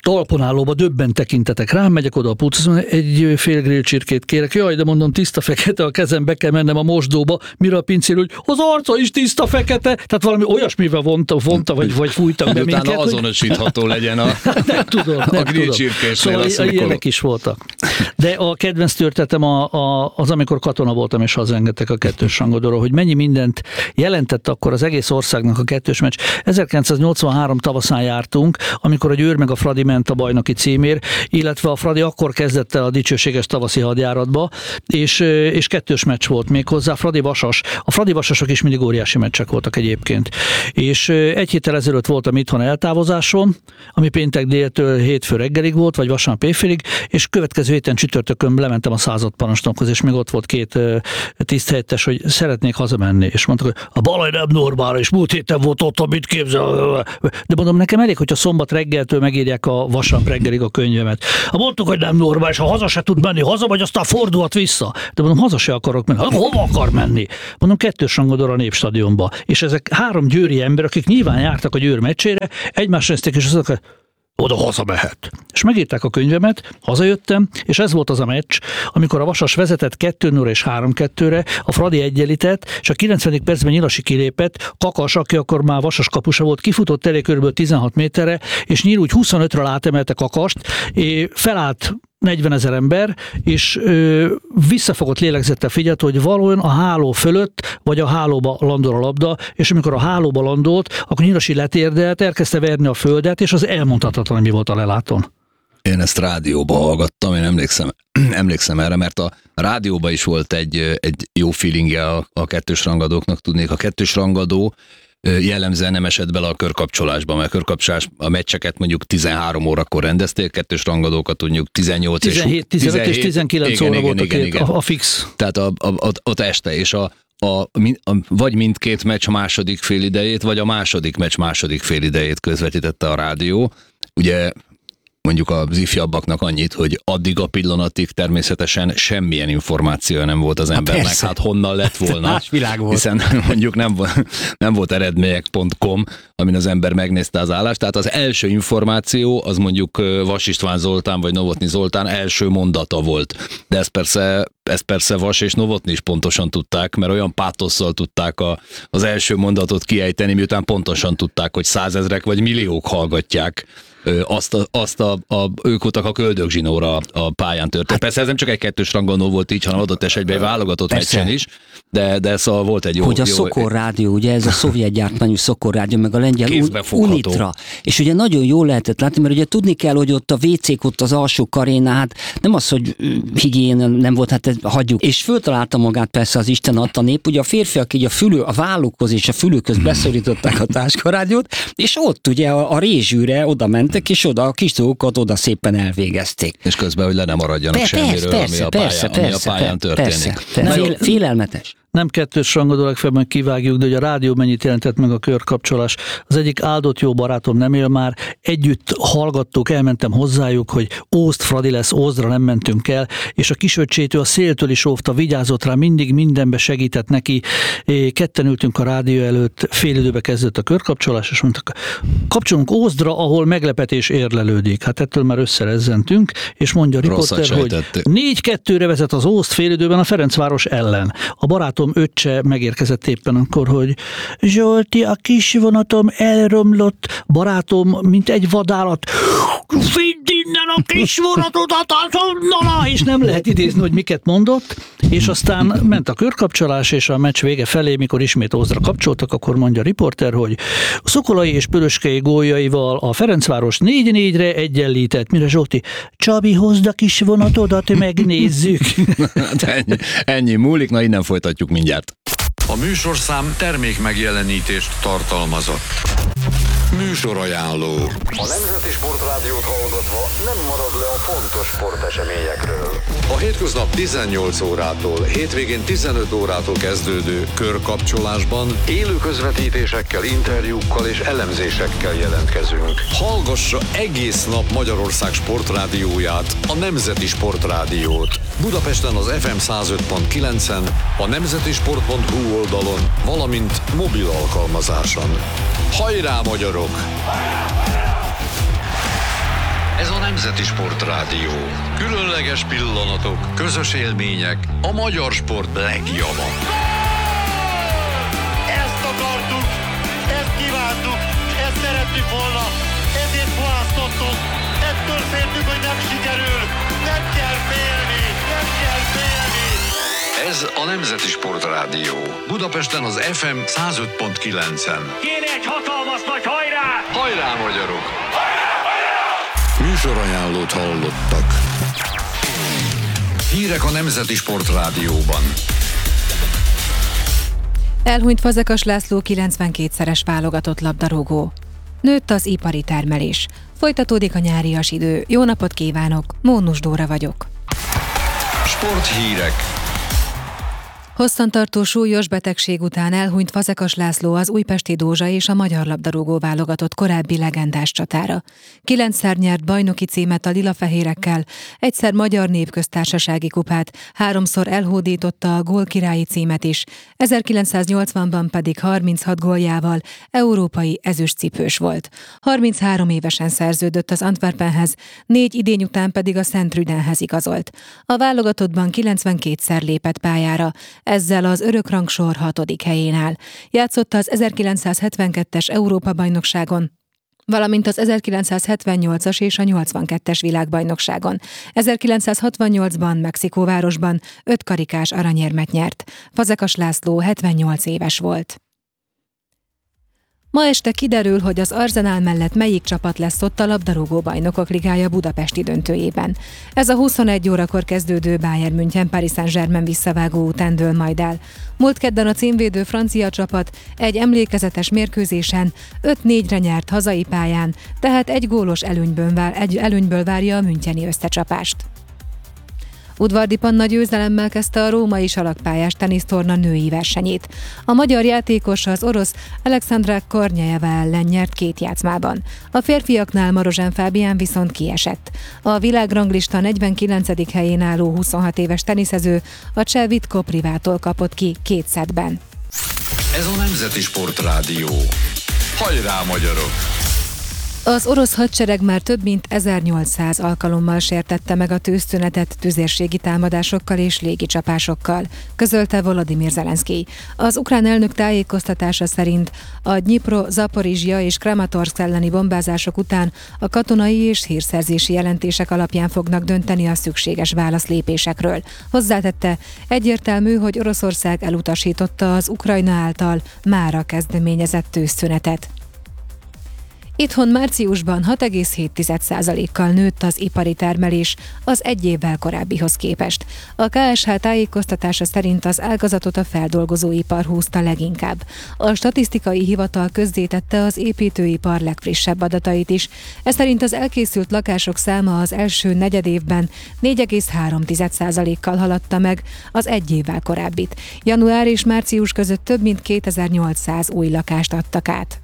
talponállóba döbben tekintetek rám, megyek oda a pulthoz, egy fél grill csirkét kérek, jaj, de mondom, tiszta fekete, a kezembe kell mennem a mosdóba, mire a pincér, hogy az arca is tiszta fekete, tehát valami olyasmivel vonta, vonta vagy, vagy fújtak be minket. Utána azonosítható hogy... legyen a, nem tudom, nem a grill csirkésnél szóval a szurkoló. Ilyenek is voltak. De a kedvenc történetem a, a, az, amikor katona voltam, és hazaengedtek a kettős rangadóról, hogy mennyi mindent jelentett akkor az egész országnak a kettős meccs. ezerkilencszáznyolcvanhárom tavaszán jártunk, amikor a Győr meg a Fradi ment a bajnoki címért, illetve a Fradi akkor kezdett el a dicsőséges tavaszi hadjáratba, és, és kettős meccs volt még hozzá, Fradi Vasas. A Fradi Vasasok is mindig óriási meccsek voltak egyébként. És egy héttel ezelőtt voltam itthon eltávozáson, ami péntek déltől hétfő reggelig volt, vagy vasárnap éjfélig, és következő héten csütörtökön lementem a századparancsnokhoz, és még ott volt két tiszthelyettes, hogy szeretnék hazamenni, és mondtak, hogy a Balaj nem normál, és múlt héten volt ott, mit képzel. De mondom, nekem elég, hogyha szombat reggeltől megírják a vasárnap reggelig a könyvemet. Ha mondtuk, hogy nem normális, ha haza se tud menni, haza vagy, aztán fordulhat vissza. De mondom, haza se akarok menni. Ha, hova akar menni? Mondom, kettős rangadóra a Népstadionba. És ezek három győri ember, akik nyilván jártak a Győr meccsére, egymásra nézték, és azt mondták, oda hazamehet. És megírták a könyvemet, hazajöttem, és ez volt az a meccs, amikor a Vasas vezetett kettő nulla és három kettőre, a Fradi egyenlített, és a kilencvenedik percben Nyilasi kilépett, Kakas, aki akkor már Vasas kapusa volt, kifutott elé kb. tizenhat méterre, és Nyíl úgy huszonötről átemelte Kakast, és felállt negyvenezer ember, és ö, visszafogott lélegzettel figyelt, hogy valójában a háló fölött, vagy a hálóba landol a labda, és amikor a hálóba landolt, akkor Nyilasi letérdelt, elkezdte verni a földet, és az elmondhatatlan, mi volt a lelátón. Én ezt rádióba hallgattam, én emlékszem, emlékszem erre, mert a rádióban is volt egy, egy jó feelingje a, a kettős rangadóknak, tudnék. A kettős rangadó jellemzően nem esett bele a körkapcsolásba, mert a körkapcsolás a meccseket mondjuk tizenhárom órakor rendezték, kettős rangadókat mondjuk tizennyolc tizenhét, és tizenöt és tizenkilenc igen, óra igen, volt igen, a, két, igen. A, a fix. Tehát a, a, a, ott este, és a, a, a, vagy mindkét meccs második félidejét, vagy a második meccs második félidejét közvetítette a rádió. Ugye mondjuk az ifjabbaknak annyit, hogy addig a pillanatig természetesen semmilyen információja nem volt az embernek, persze. Hát honnan lett volna. Más világ volt. Hiszen mondjuk nem, nem volt eredmények pont com, amin az ember megnézte az állást, tehát az első információ az mondjuk Vas István Zoltán vagy Novotny Zoltán első mondata volt. De ez persze, ez persze Vas és Novotny is pontosan tudták, mert olyan pátosszal tudták a, az első mondatot kiejteni, miután pontosan tudták, hogy százezrek vagy milliók hallgatják azt, a, azt a, a, ők voltak a köldögzsinóra a pályán történt. Hát, persze ez nem csak egy kettős rangadó volt így, hanem adott esetben egy válogatott meccsen is, de, de szóval volt egy jó... Hogy a jó, Szokor rádió, ugye ez a szovjet gyártmányú Szokor rádió, meg a lengyel Unitra. És ugye nagyon jól lehetett látni, mert ugye tudni kell, hogy ott a vécék ott az alsó karénál, hát nem az, hogy higiénia nem volt, hát hagyjuk. És föltalálta magát persze az Isten adta nép, ugye a férfiak így a fülő, a vállukhoz és a fülőköz beszorították a táskarádiót, és ott ugye a, a rézsűre oda mentek, és oda a kis dolgokat oda szépen elvégezték. És közben, hogy le nem maradjanak persze, semmiről, persze, ami a pályán, persze, ami persze, a pályán persze, történik. Persze, persze. Fél, félelmetes. Nem kettős rangadó, legfeljebb kivágjuk, de hogy a rádió mennyit jelentett meg a körkapcsolás. Az egyik áldott jó barátom nem él már, együtt hallgattuk, elmentem hozzájuk, hogy Ózd Fradi lesz, Ózdra nem mentünk el, és a kisöccsétől a széltől is óvta, vigyázott rá, mindig mindenbe segített neki. Ketten ültünk a rádió előtt, fél időbe kezdett a körkapcsolás, és mondtak, kapcsolunk Ózdra, ahol meglepetés érlelődik. Hát ettől már összerezzentünk, és mondja a riporter, hogy négy kettőre vezet az Ózd fél időben a Ferencváros ellen. A barátom öccse megérkezett éppen akkor, hogy Zsolti, a kis vonatom elromlott, barátom, mint egy vadállat, vidd innen a kis vonatodat azonnal, és nem lehet idézni, hogy miket mondott, és aztán ment a körkapcsolás, és a meccs vége felé, mikor ismét Ózdra kapcsoltak, akkor mondja a riporter, hogy Szokolai és Pöröskei góljaival a Ferencváros négy négyre egyenlített, mire Zsolti, Csabi, hozd a kis vonatodat, megnézzük. ennyi, ennyi múlik, na innen folytatjuk mindjárt. A műsorszám termék megjelenítést tartalmazott. Műsorajánló. A Nemzeti Sportrádiót hallgatva nem marad le a fontos sporteseményekről. A hétköznap tizennyolc órától, hétvégén tizenöt órától kezdődő körkapcsolásban élő közvetítésekkel, interjúkkal és elemzésekkel jelentkezünk. Hallgassa egész nap Magyarország sportrádióját, a Nemzeti Sportrádiót. Budapesten az ef em száz öt pont kilencen, a nemzetisport pont hu oldalon, valamint mobil alkalmazáson. Hajrá, magyarok! Ez a Nemzeti Sportrádió. Különleges pillanatok, közös élmények, a magyar sport legjava. Ezt akartuk, ezt kívántuk, ezt szerettük volna, ezért választottuk, ettől féltük, hogy nem sikerül, nem kell félni, nem kell félni. Ez a Nemzeti Sportrádió. Budapesten az ef em száz öt pont kilencen. Kéne egy hatalmas nagy hajrá! Hajrá, magyarok! Műsorajánlót hallottak. Hírek a Nemzeti Sportrádióban. Elhunyt Fazekas László kilencvenkétszeres válogatott labdarúgó. Nőtt az ipari termelés. Folytatódik a nyárias idő. Jó napot kívánok, Mónus Dóra vagyok. Sporthírek. Hosszantartó súlyos betegség után elhunyt Fazekas László, az újpesti Dózsa és a magyar labdarúgó válogatott korábbi legendás csatára. Kilencszer nyert bajnoki címet a lilafehérekkel, egyszer magyar népköztársasági kupát, háromszor elhódította a gólkirályi címet is, ezerkilencszáznyolcvanban pedig harminchat góljával európai ezüstcipős volt. harminchárom évesen szerződött az Antwerpenhez, négy idény után pedig a Szent-Rüdenhez igazolt. A válogatottban kilencvenkétszer lépett pályára, ezzel az örökrangsor hatodik helyén áll. Játszott az ezerkilencszázhetvenkettes Európa-bajnokságon, valamint az ezerkilencszázhetvennyolcas és a nyolcvankettes világbajnokságon. ezerkilencszázhatvannyolcban Mexikóvárosban öt karikás aranyérmet nyert. Fazekas László hetvennyolc éves volt. Ma este kiderül, hogy az Arsenal mellett melyik csapat lesz ott a labdarúgó bajnokok ligája budapesti döntőjében. Ez a huszonegy órakor kezdődő Bayern München Paris Saint-Germain visszavágó után dől majd el. Múlt kedden a címvédő francia csapat egy emlékezetes mérkőzésen öt négyre nyert hazai pályán, tehát egy gólos előnyből, vár, egy előnyből várja a müncheni összecsapást. Udvardi Panna győzelemmel kezdte a római salakpályás tenisztorna női versenyét. A magyar játékos az orosz Alexandra Kornyajeva ellen nyert két játszmában. A férfiaknál Marozsán Fábián viszont kiesett. A világranglista negyvenkilencedik helyén álló huszonhat éves teniszező a cseh Vitko Privától kapott ki két szettben. Ez a Nemzeti Sportrádió. Hajrá, magyarok! Az orosz hadsereg már több mint ezernyolcszáz alkalommal sértette meg a tűzszünetet tüzérségi támadásokkal és légicsapásokkal, közölte Volodymyr Zelenszkij. Az ukrán elnök tájékoztatása szerint a Dnyipro, Zaporizsja és Kramatorszk elleni bombázások után a katonai és hírszerzési jelentések alapján fognak dönteni a szükséges válaszlépésekről. Hozzátette, egyértelmű, hogy Oroszország elutasította az Ukrajna által mára kezdeményezett tűzszünetet. Itthon márciusban hat egész hét százalékkal nőtt az ipari termelés az egy évvel korábbihoz képest. A ká es há tájékoztatása szerint az ágazatot a feldolgozóipar húzta leginkább. A statisztikai hivatal közzétette az építőipar legfrissebb adatait is. Ez szerint az elkészült lakások száma az első negyedévben négy egész három százalékkal haladta meg az egy évvel korábbit. Január és március között több mint kétezer-nyolcszáz új lakást adtak át.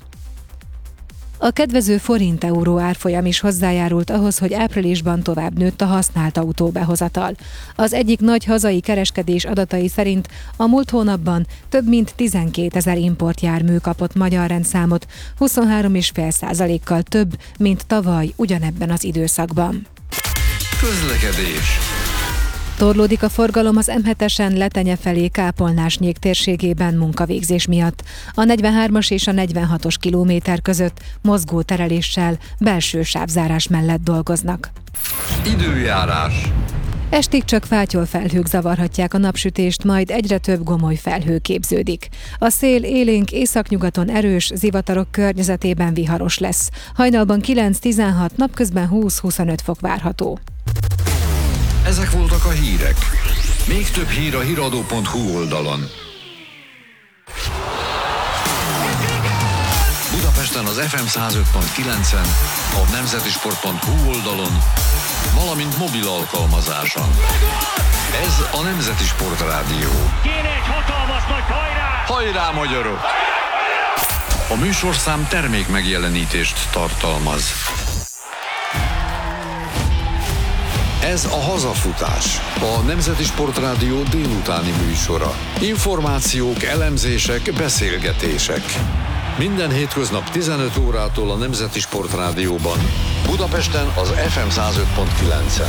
A kedvező forint-euró árfolyam is hozzájárult ahhoz, hogy áprilisban tovább nőtt a használt autó behozatal. Az egyik nagy hazai kereskedés adatai szerint a múlt hónapban több mint tizenkétezer importjármű kapott magyar rendszámot, huszonhárom egész öt százalékkal több, mint tavaly ugyanebben az időszakban. Közlekedés. Torlódik a forgalom az em hetesen Letenye felé Kápolnás-Nyék térségében munkavégzés miatt. A negyvenhármas és a negyvenhatos kilométer között mozgó tereléssel belső sávzárás mellett dolgoznak. Időjárás. Estig csak fátyol felhők zavarhatják a napsütést, majd egyre több gomoly felhő képződik. A szél élénk északnyugaton erős, zivatarok környezetében viharos lesz. Hajnalban kilenc-tizenhat, napközben húsz-huszonöt fok várható. Ezek voltak a hírek. Még több hír a híradó pont hú oldalon. Budapesten az ef em száz öt pont kilencen, a nemzetisport pont hú oldalon, valamint mobil alkalmazáson. Ez a Nemzeti Sportrádió. Kéne egy hatalmas nagy hajrá! Hajrá, magyarok! A műsorszám termék megjelenítést tartalmaz. Ez a Hazafutás, a Nemzeti Sportrádió délutáni műsora. Információk, elemzések, beszélgetések. Minden hétköznap tizenöt órától a Nemzeti Sportrádióban. Budapesten az ef em száz öt pont kilencen.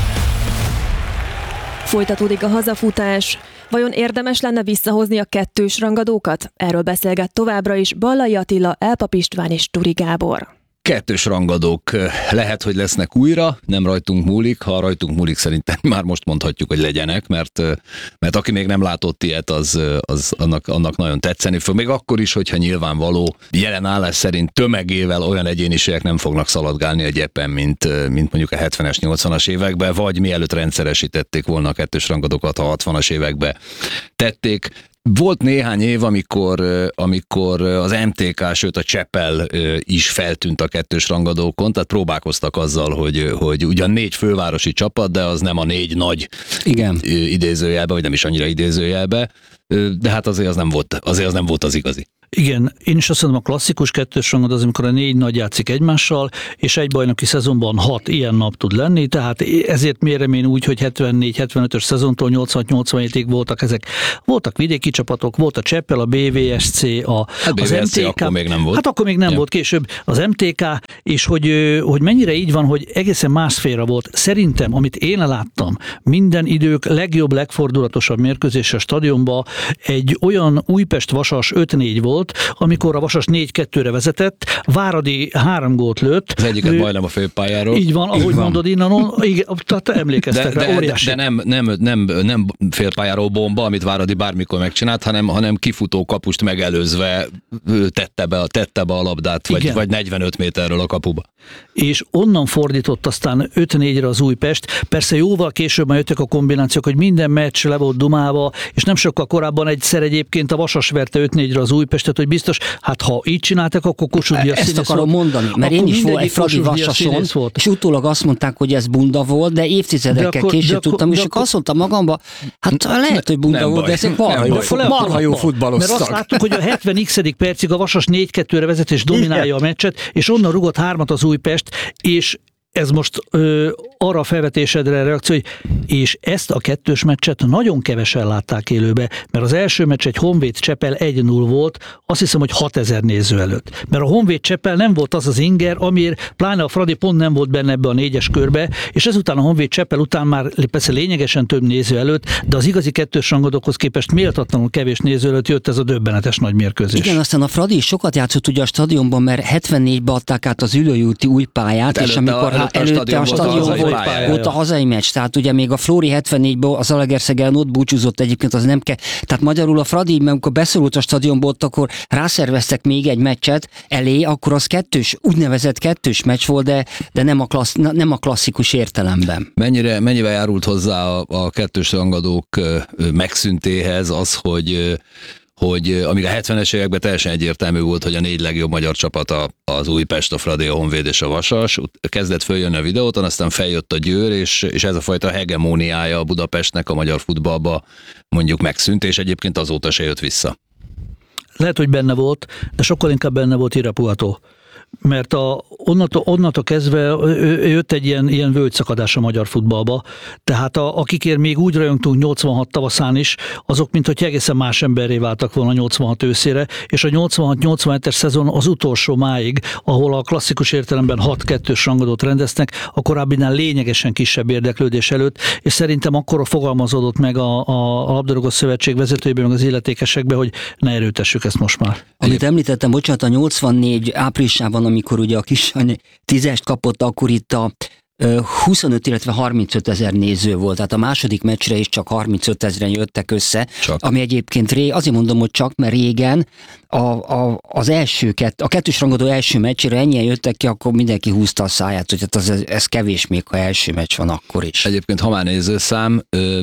Folytatódik a hazafutás. Vajon érdemes lenne visszahozni a kettős rangadókat? Erről beszélget továbbra is Ballai Attila, Elpap István és Turi Gábor. Kettős rangadók lehet, hogy lesznek újra, nem rajtunk múlik, ha rajtunk múlik szerintem már most mondhatjuk, hogy legyenek, mert, mert aki még nem látott ilyet, az, az annak, annak nagyon tetszeni fog. Még akkor is, hogyha nyilvánvaló jelen állás szerint tömegével olyan egyéniségek nem fognak szaladgálni a gyepen, mint, mint mondjuk a hetvenes, nyolcvanas években, vagy mielőtt rendszeresítették volna a kettős rangadókat, a hatvanas években tették. Volt néhány év, amikor, amikor az em té ká, sőt a Csepel is feltűnt a kettős rangadókon, tehát próbálkoztak azzal, hogy, hogy ugyan négy fővárosi csapat, de az nem a négy nagy Igen. idézőjelbe, vagy nem is annyira idézőjelbe, de hát azért az nem volt, azért az nem volt az igazi. Igen, én is azt mondom, a klasszikus kettős rangad az, amikor a négy nagy játszik egymással, és egy bajnoki szezonban hat ilyen nap tud lenni, tehát ezért mérem én úgy, hogy hetvennégy hetvenötös szezontól nyolcvanhat nyolcvanhétig voltak ezek. Voltak vidéki csapatok, volt a Cseppel, a bé vé es cé, a, hát az em té ká. Akkor még nem volt. Hát akkor még nem ja. volt, később az em té ká, és hogy, hogy mennyire így van, hogy egészen másféle volt. Szerintem, amit én láttam, minden idők legjobb, legfordulatosabb mérkőzés a stadionban egy olyan Újpest-Vasas öt négy volt, amikor a Vasas négy kettőre vezetett, Váradi három gólt lőtt. Az egyiket ő, majdnem a főpályáról. Így van, ahogy így mondod innen, igen, tehát emlékeztek de, rá, de, óriási. De, de nem, nem, nem, nem félpályáról bomba, amit Váradi bármikor megcsinált, hanem, hanem kifutó kapust megelőzve tette be, tette be a labdát, vagy, vagy negyvenöt méterről a kapuba. És onnan fordított aztán öt négyre az Újpest. Persze jóval később jöttek a kombinációk, hogy minden meccs le volt dumálva, és nem sokkal korábban egyszer egyébként a Vasas verte öt négyre az Újpestet, hogy biztos, hát ha így csináltak, akkor Kossuth Díjas Ezt színész akarom volt, mondani, mert én is volt egy Fradi Vasason, és utólag azt mondták, hogy ez bunda volt, de évtizedekkel de akkor, később de tudtam, és akkor azt mondtam magamba, hát lehet, hogy bunda volt, baj, de ezek marha jó, marha jó futballoztak. Mert azt láttuk, hogy a hetven x percig a Vasas négy kettőre vezet és dominálja a meccset, és onnan rugott hármat az Újpest, és ez most ö, arra a felvetésedre reakció, hogy és ezt a kettős meccset nagyon kevesen látták élőbe, mert az első meccs egy Honvéd Csepel egy null volt, azt hiszem, hogy hatezer néző előtt. Mert a Honvéd Csepel nem volt az az inger, amiért pláne a Fradi pont nem volt benne ebbe a négyes körbe, és ezután a Honvéd Csepel után már persze lényegesen több néző előtt, de az igazi kettős rangadókhoz képest méltatlanul kevés néző előtt jött ez a döbbenetes nagy mérkőzés. Igen, aztán a Fradi is sokat játszott ugye a stadionban, mert hetvennégyben adták át az Ülői úti új pályát, hát és amikor a, előtte a stadion volt, volt, a, volt a hazai meccs, tehát ugye még a Flóri hetvennégyben az Zalaegerszeg ellen ott búcsúzott egyébként, az nem kell. Tehát magyarul a Fradi, amikor beszorult a stadionból, akkor rászerveztek még egy meccset elé, akkor az kettős, úgynevezett kettős meccs volt, de, de nem, a klassz, nem a klasszikus értelemben. Mennyire, mennyivel járult hozzá a, a kettős rangadók megszüntéhez az, hogy hogy amíg a hetvenes években teljesen egyértelmű volt, hogy a négy legjobb magyar csapata az Újpest, a Fradi, a Honvéd és a Vasas, kezdett följönni a videóton, aztán feljött a Győr, és, és ez a fajta hegemóniája a Budapestnek a magyar futballba mondjuk megszűnt, és egyébként azóta se jött vissza. Lehet, hogy benne volt, de sokkal inkább benne volt Irapuato. Mert a, onnantól, onnantól kezdve jött egy ilyen, ilyen völgyszakadás a magyar futballba. Tehát a, akikért még úgy rajongtunk nyolcvanhat tavaszán is, azok mint hogy egészen más emberré váltak volna nyolcvanhat őszére, és a nyolcvanhat nyolcvanhetes szezon az utolsó máig, ahol a klasszikus értelemben hat kettős rangadót rendeznek, a korábbinál lényegesen kisebb érdeklődés előtt, és szerintem akkor fogalmazódott meg a, a, a labdarúgó szövetség vezetőjében, meg az illetékesekben, hogy ne erőtessük ezt most már. Amit említettem, bocsánat, a nyolcvannégy áprilisában, amikor ugye a Kisany tízest kapott, akkor itt a huszonöt, illetve harmincöt ezer néző volt, tehát a második meccsre is csak harmincöt ezeren jöttek össze, csak. Ami egyébként ré, azért mondom, hogy csak, mert régen a, a, az első, kett, a kettős rangadó első meccsére ennyien jöttek ki, akkor mindenki húzta a száját, hogy hát az, ez kevés még, ha első meccs van akkor is. Egyébként, ha már nézőszám,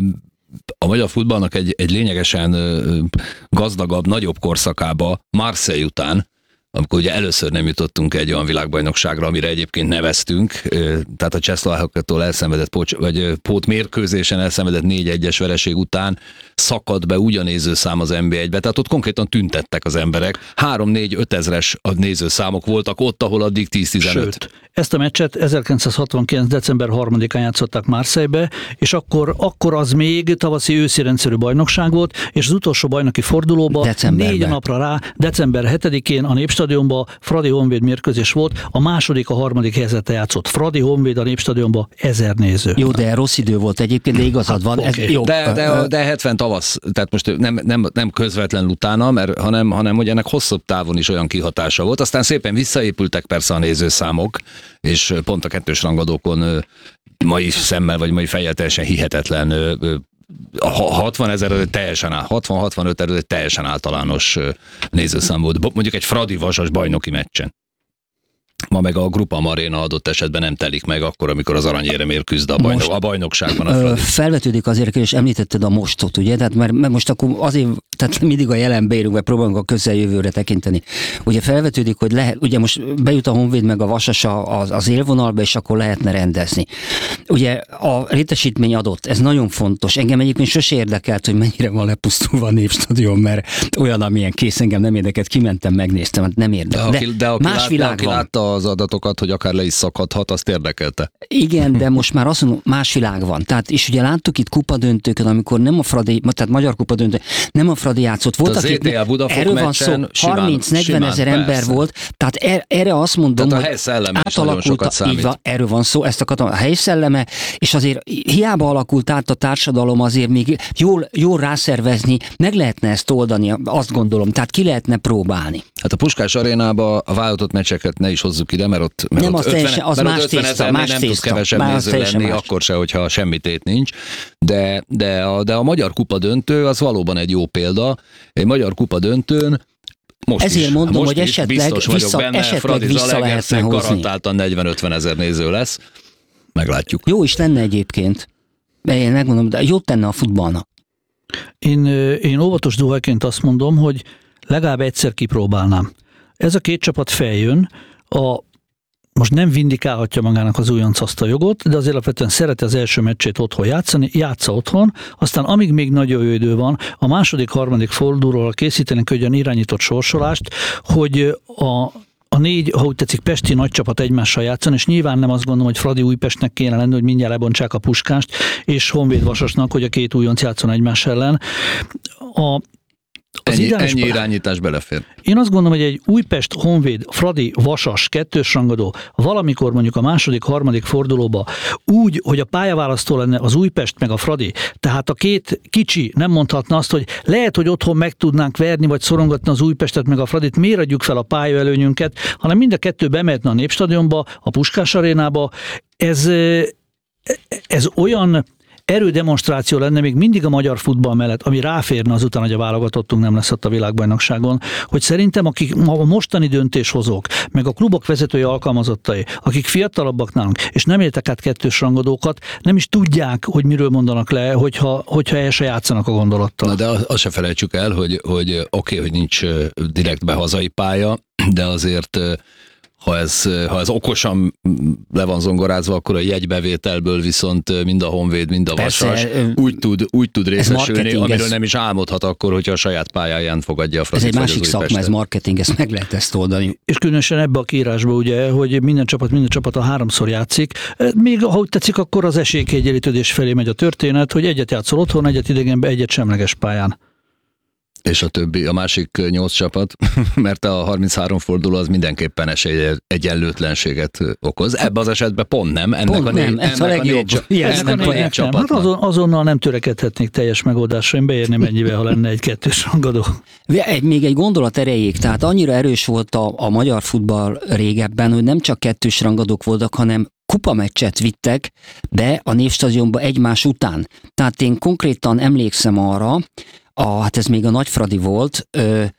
a magyar futballnak egy, egy lényegesen gazdagabb, nagyobb korszakába Marseille után amikor ugye először nem jutottunk egy olyan világbajnokságra, amire egyébként neveztünk, tehát a csehszlovákoktól elszenvedett pót, vagy pótmérkőzésen elszenvedett négy egyes vereség után szakadt be ugyan nézőszám az en bé egybe, tehát ott konkrétan tüntettek az emberek. három-négy-öt ezres a nézőszámok voltak ott, ahol addig tíz-tizenöt. Sőt, ezt a meccset ezerkilencszázhatvankilenc. december harmadikán játszották Marseille-be, és akkor, akkor az még tavaszi őszi rendszerű bajnokság volt, és az utolsó bajnoki fordulóba Decemberben. négy napra rá, december hetedikén a Népstadionban Fradi Honvéd mérkőzés volt, a második, a harmadik helyzete játszott. Fradi Honvéd a Népstadionban ezer néző. Jó, de rossz idő volt egyébként, de igazad van. Okay. Ez, jó. De, de, de hetven tavasz, tehát most nem, nem, nem közvetlenül utána, mert, hanem, hanem hogy ennek hosszabb távon is olyan kihatása volt. Aztán szépen visszaépültek persze a nézőszámok, és pont a kettős rangadókon mai szemmel, vagy mai fejjel teljesen hihetetlen hatvan ezer előtt teljesen hatvan-hatvanöt előtt teljesen általános nézőszám volt. Mondjuk egy Fradi Vasas bajnoki meccsen. Ma meg a Grupa Maréna adott esetben nem telik meg akkor, amikor az aranyéremért küzd a, bajnok, a bajnokságban a Fradi. Felvetődik azért, és említetted a mostot, ugye? Tehát mert, mert most akkor azért, tehát mindig a jelenbe érünk, vagy próbálunk a közeljövőre tekinteni. Ugye felvetődik, hogy lehet, ugye most bejut a Honvéd meg a Vasas az, az élvonalba, és akkor lehetne rendezni. Ugye a létesítmény adott, ez nagyon fontos. Engem egyébként sose érdekelt, hogy mennyire van lepusztulva a Népstadion, mert olyan, amilyen kész, engem nem érdekelt, kimentem, megnéztem, hát nem érdekel. De, aki, de aki más lát, világ aki van. látta az adatokat, hogy akár le is szakadhat, azt érdekelte. Igen, de most már azt mondom, más világ van. Tehát, és ugye láttuk itt kupadöntőkön, amikor nem a Fradi, tehát magyar kupadöntő, nem a Fradi játszott. Volt, az akik, erről van szó, harminc-negyven ezer ember volt, tehát er, erre azt mondom, tehát a hogy helyszelleme is nagyon sokat számít. Így van, erről van szó, ezt akartam, a helyszelleme, és azért hiába alakult át a társadalom, azért még jól, jól rászervezni, meg lehetne ezt oldani, azt gondolom, tehát ki lehetne próbálni. Hát a Puskás arénába a válogatott meccseket ne is hozzuk ide, mert ott, mert nem, ott az, ötven, teljesen, az mert más ötven tészta, ezernél más nem tészta, tudsz kevesebb néző lenni, más. akkor se, hogyha semmi tét nincs. De, de, a, de a Magyar Kupa döntő az valóban egy jó példa. Egy Magyar Kupa döntőn most Ezért is, mondom, most hogy is esetleg biztos vagyok vissza, benne, esetleg Fradi vissza lehetne hozni. garantáltan negyven-ötven ezer néző lesz. Meglátjuk. Jó is lenne egyébként. Én megmondom, de jót tenne a futballnak. Én, én óvatos duhajként azt mondom, hogy legalább egyszer kipróbálnám. Ez a két csapat feljön, a, most nem vindikálhatja magának az újonc azt a jogot, de azért alapvetően szereti az első meccsét otthon játszani, játsza otthon, aztán amíg még nagyon jó idő van, a második, harmadik fordulóról készítenek egy olyan irányított sorsolást, hogy a a négy, ha úgy tetszik, pesti nagy csapat egymással játszani, és nyilván nem azt gondolom, hogy Fradi Újpestnek kéne lenni, hogy mindjárt lebontsák a Puskást, és Honvéd Vasasnak, hogy a két újonc játszon egymás ellen. A Ennyi, ennyi irányítás belefér. Én azt gondolom, hogy egy Újpest, Honvéd, Fradi, Vasas, kettős rangadó valamikor mondjuk a második, harmadik fordulóba úgy, hogy a pályaválasztó lenne az Újpest meg a Fradi, tehát a két kicsi nem mondhatna azt, hogy lehet, hogy otthon meg tudnánk verni, vagy szorongatni az Újpestet meg a Fradit, miért adjuk fel a pályaelőnyünket, hanem mind a kettő bemehetne a Népstadionba, a Puskás arénába. Ez, ez olyan erődemonstráció lenne még mindig a magyar futball mellett, ami ráférne azután, hogy a válogatottunk nem lesz ott a világbajnokságon, hogy szerintem akik a mostani döntéshozók, meg a klubok vezetői alkalmazottai, akik fiatalabbak nálunk, és nem éltek át kettős rangadókat, nem is tudják, hogy miről mondanak le, hogyha, hogyha el se játszanak a gondolattal. Na de azt se felejtsük el, hogy, hogy oké, okay, hogy nincs direktbe hazai pálya, de azért Ha ez, ha ez okosan le van zongorázva, akkor a jegybevételből viszont mind a Honvéd, mind a Persze, Vasas úgy tud, úgy tud részesülni, amiről ez... nem is álmodhat akkor, hogyha a saját pályáján fogadja a Fradit. Ez egy másik szakma, ez marketing, ezt meg lehet ezt oldani. És különösen ebbe a kiírásba ugye, hogy minden csapat, minden csapat a háromszor játszik. Még ha úgy tetszik, akkor az esélykiegyenlítődés felé megy a történet, hogy egyet játszol otthon, egyet idegenben, egyet semleges pályán. És a többi, a másik nyolc csapat, mert a harminchárom forduló az mindenképpen esély egyenlőtlenséget okoz. Ebben az esetben pont nem. Ennek pont a négy, nem, ez ennek a legjobb. A négy, yes, ennek a négy csapat. Hát azon, azonnal nem törekedhetnék teljes megoldásra, én beérném ennyivel, ha lenne egy kettős rangadó. Egy, még egy gondolat erejéig, tehát annyira erős volt a, a magyar futball régebben, hogy nem csak kettős rangadók voltak, hanem kupameccset vittek be a Népstadionba egymás után. Tehát én konkrétan emlékszem arra, A, hát ez még a Nagyfradi volt, ö,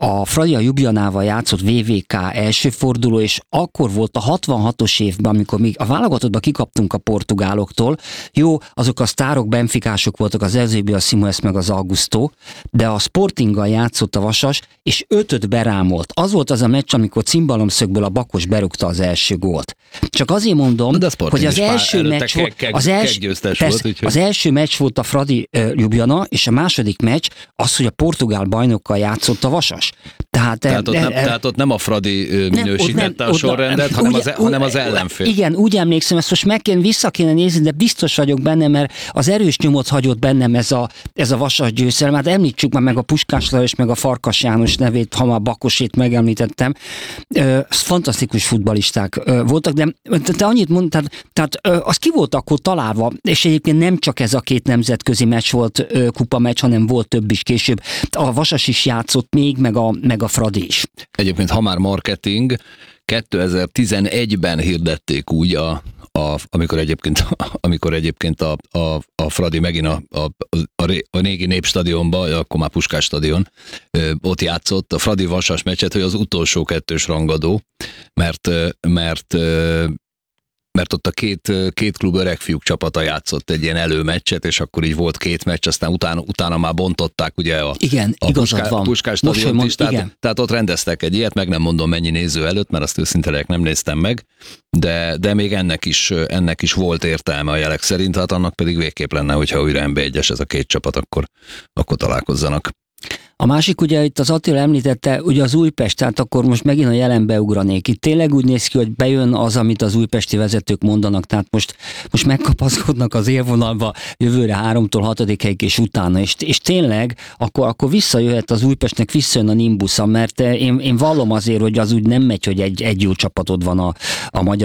a Fradi a Ljubljanával játszott vé vé ká első forduló, és akkor volt a hatvanhatos évben, amikor még a válogatottban kikaptunk a portugáloktól. Jó, azok a sztárok, benfikások voltak, az Eusebio, a Simões meg az Augusto, de a Sportinggal játszott a Vasas, és ötöt berámolt. Az volt az a meccs, amikor cimbalomszögből a Bakos berúgta az első gólt. Csak azért mondom, hogy az első meccs volt, az, els, persze, volt, az első meccs volt a Fradi uh, Ljubljana, és a második meccs az, hogy a portugál bajnokkal játszott a Vasas. Tehát, tehát, ott, e, nem, e, tehát ott nem a Fradi minősítette a sorrendet, hanem, úgy, az, hanem az ellenfél. Igen, úgy emlékszem, ezt most meg kéne, vissza kéne nézni, de biztos vagyok benne, mert az erős nyomot hagyott bennem ez a, ez a Vasas győzelem. Hát említsük már meg a Puskás Lajos, meg a Farkas János nevét, ha már Bakosét megemlítettem. Ö, fantasztikus futballisták ö, voltak, de te annyit mondtad, tehát ö, az ki volt akkor találva, és egyébként nem csak ez a két nemzetközi meccs volt, ö, kupa meccs, hanem volt több is később. A Vasas is játszott még, meg a, meg a Fradi is. Egyébként, ha már marketing, kétezer-tizenegyben hirdették úgy, a, a, amikor egyébként, amikor egyébként a, a, a Fradi megint a, a, a, a régi Népstadionban, akkor már Puskás stadion, ott játszott a Fradi Vasas meccset, hogy az utolsó kettős rangadó, mert, mert mert ott a két, két klub öregfiúk csapata játszott egy ilyen előmeccset, és akkor így volt két meccs, aztán utána, utána már bontották ugye a, igen, a Puskás, Puskás stadiont is, tehát, tehát ott rendeztek egy ilyet, meg nem mondom mennyi néző előtt, mert azt őszintén nem néztem meg, de, de még ennek is, ennek is volt értelme a jelek szerint, hát annak pedig végképp lenne, hogyha újra en bé egyes ez a két csapat, akkor, akkor találkozzanak. A másik, ugye itt az Attila említette, ugye az Újpest, tehát akkor most megint a jelenbe ugranék. Itt tényleg úgy néz ki, hogy bejön az, amit az újpesti vezetők mondanak, tehát most, most megkapaszkodnak az élvonalba jövőre háromtól hatodik helyig és utána, és, és tényleg akkor, akkor visszajöhet az Újpestnek, visszajön a Nimbusza, mert én, én vallom azért, hogy az úgy nem megy, hogy egy, egy jó csapatod van a, a magyar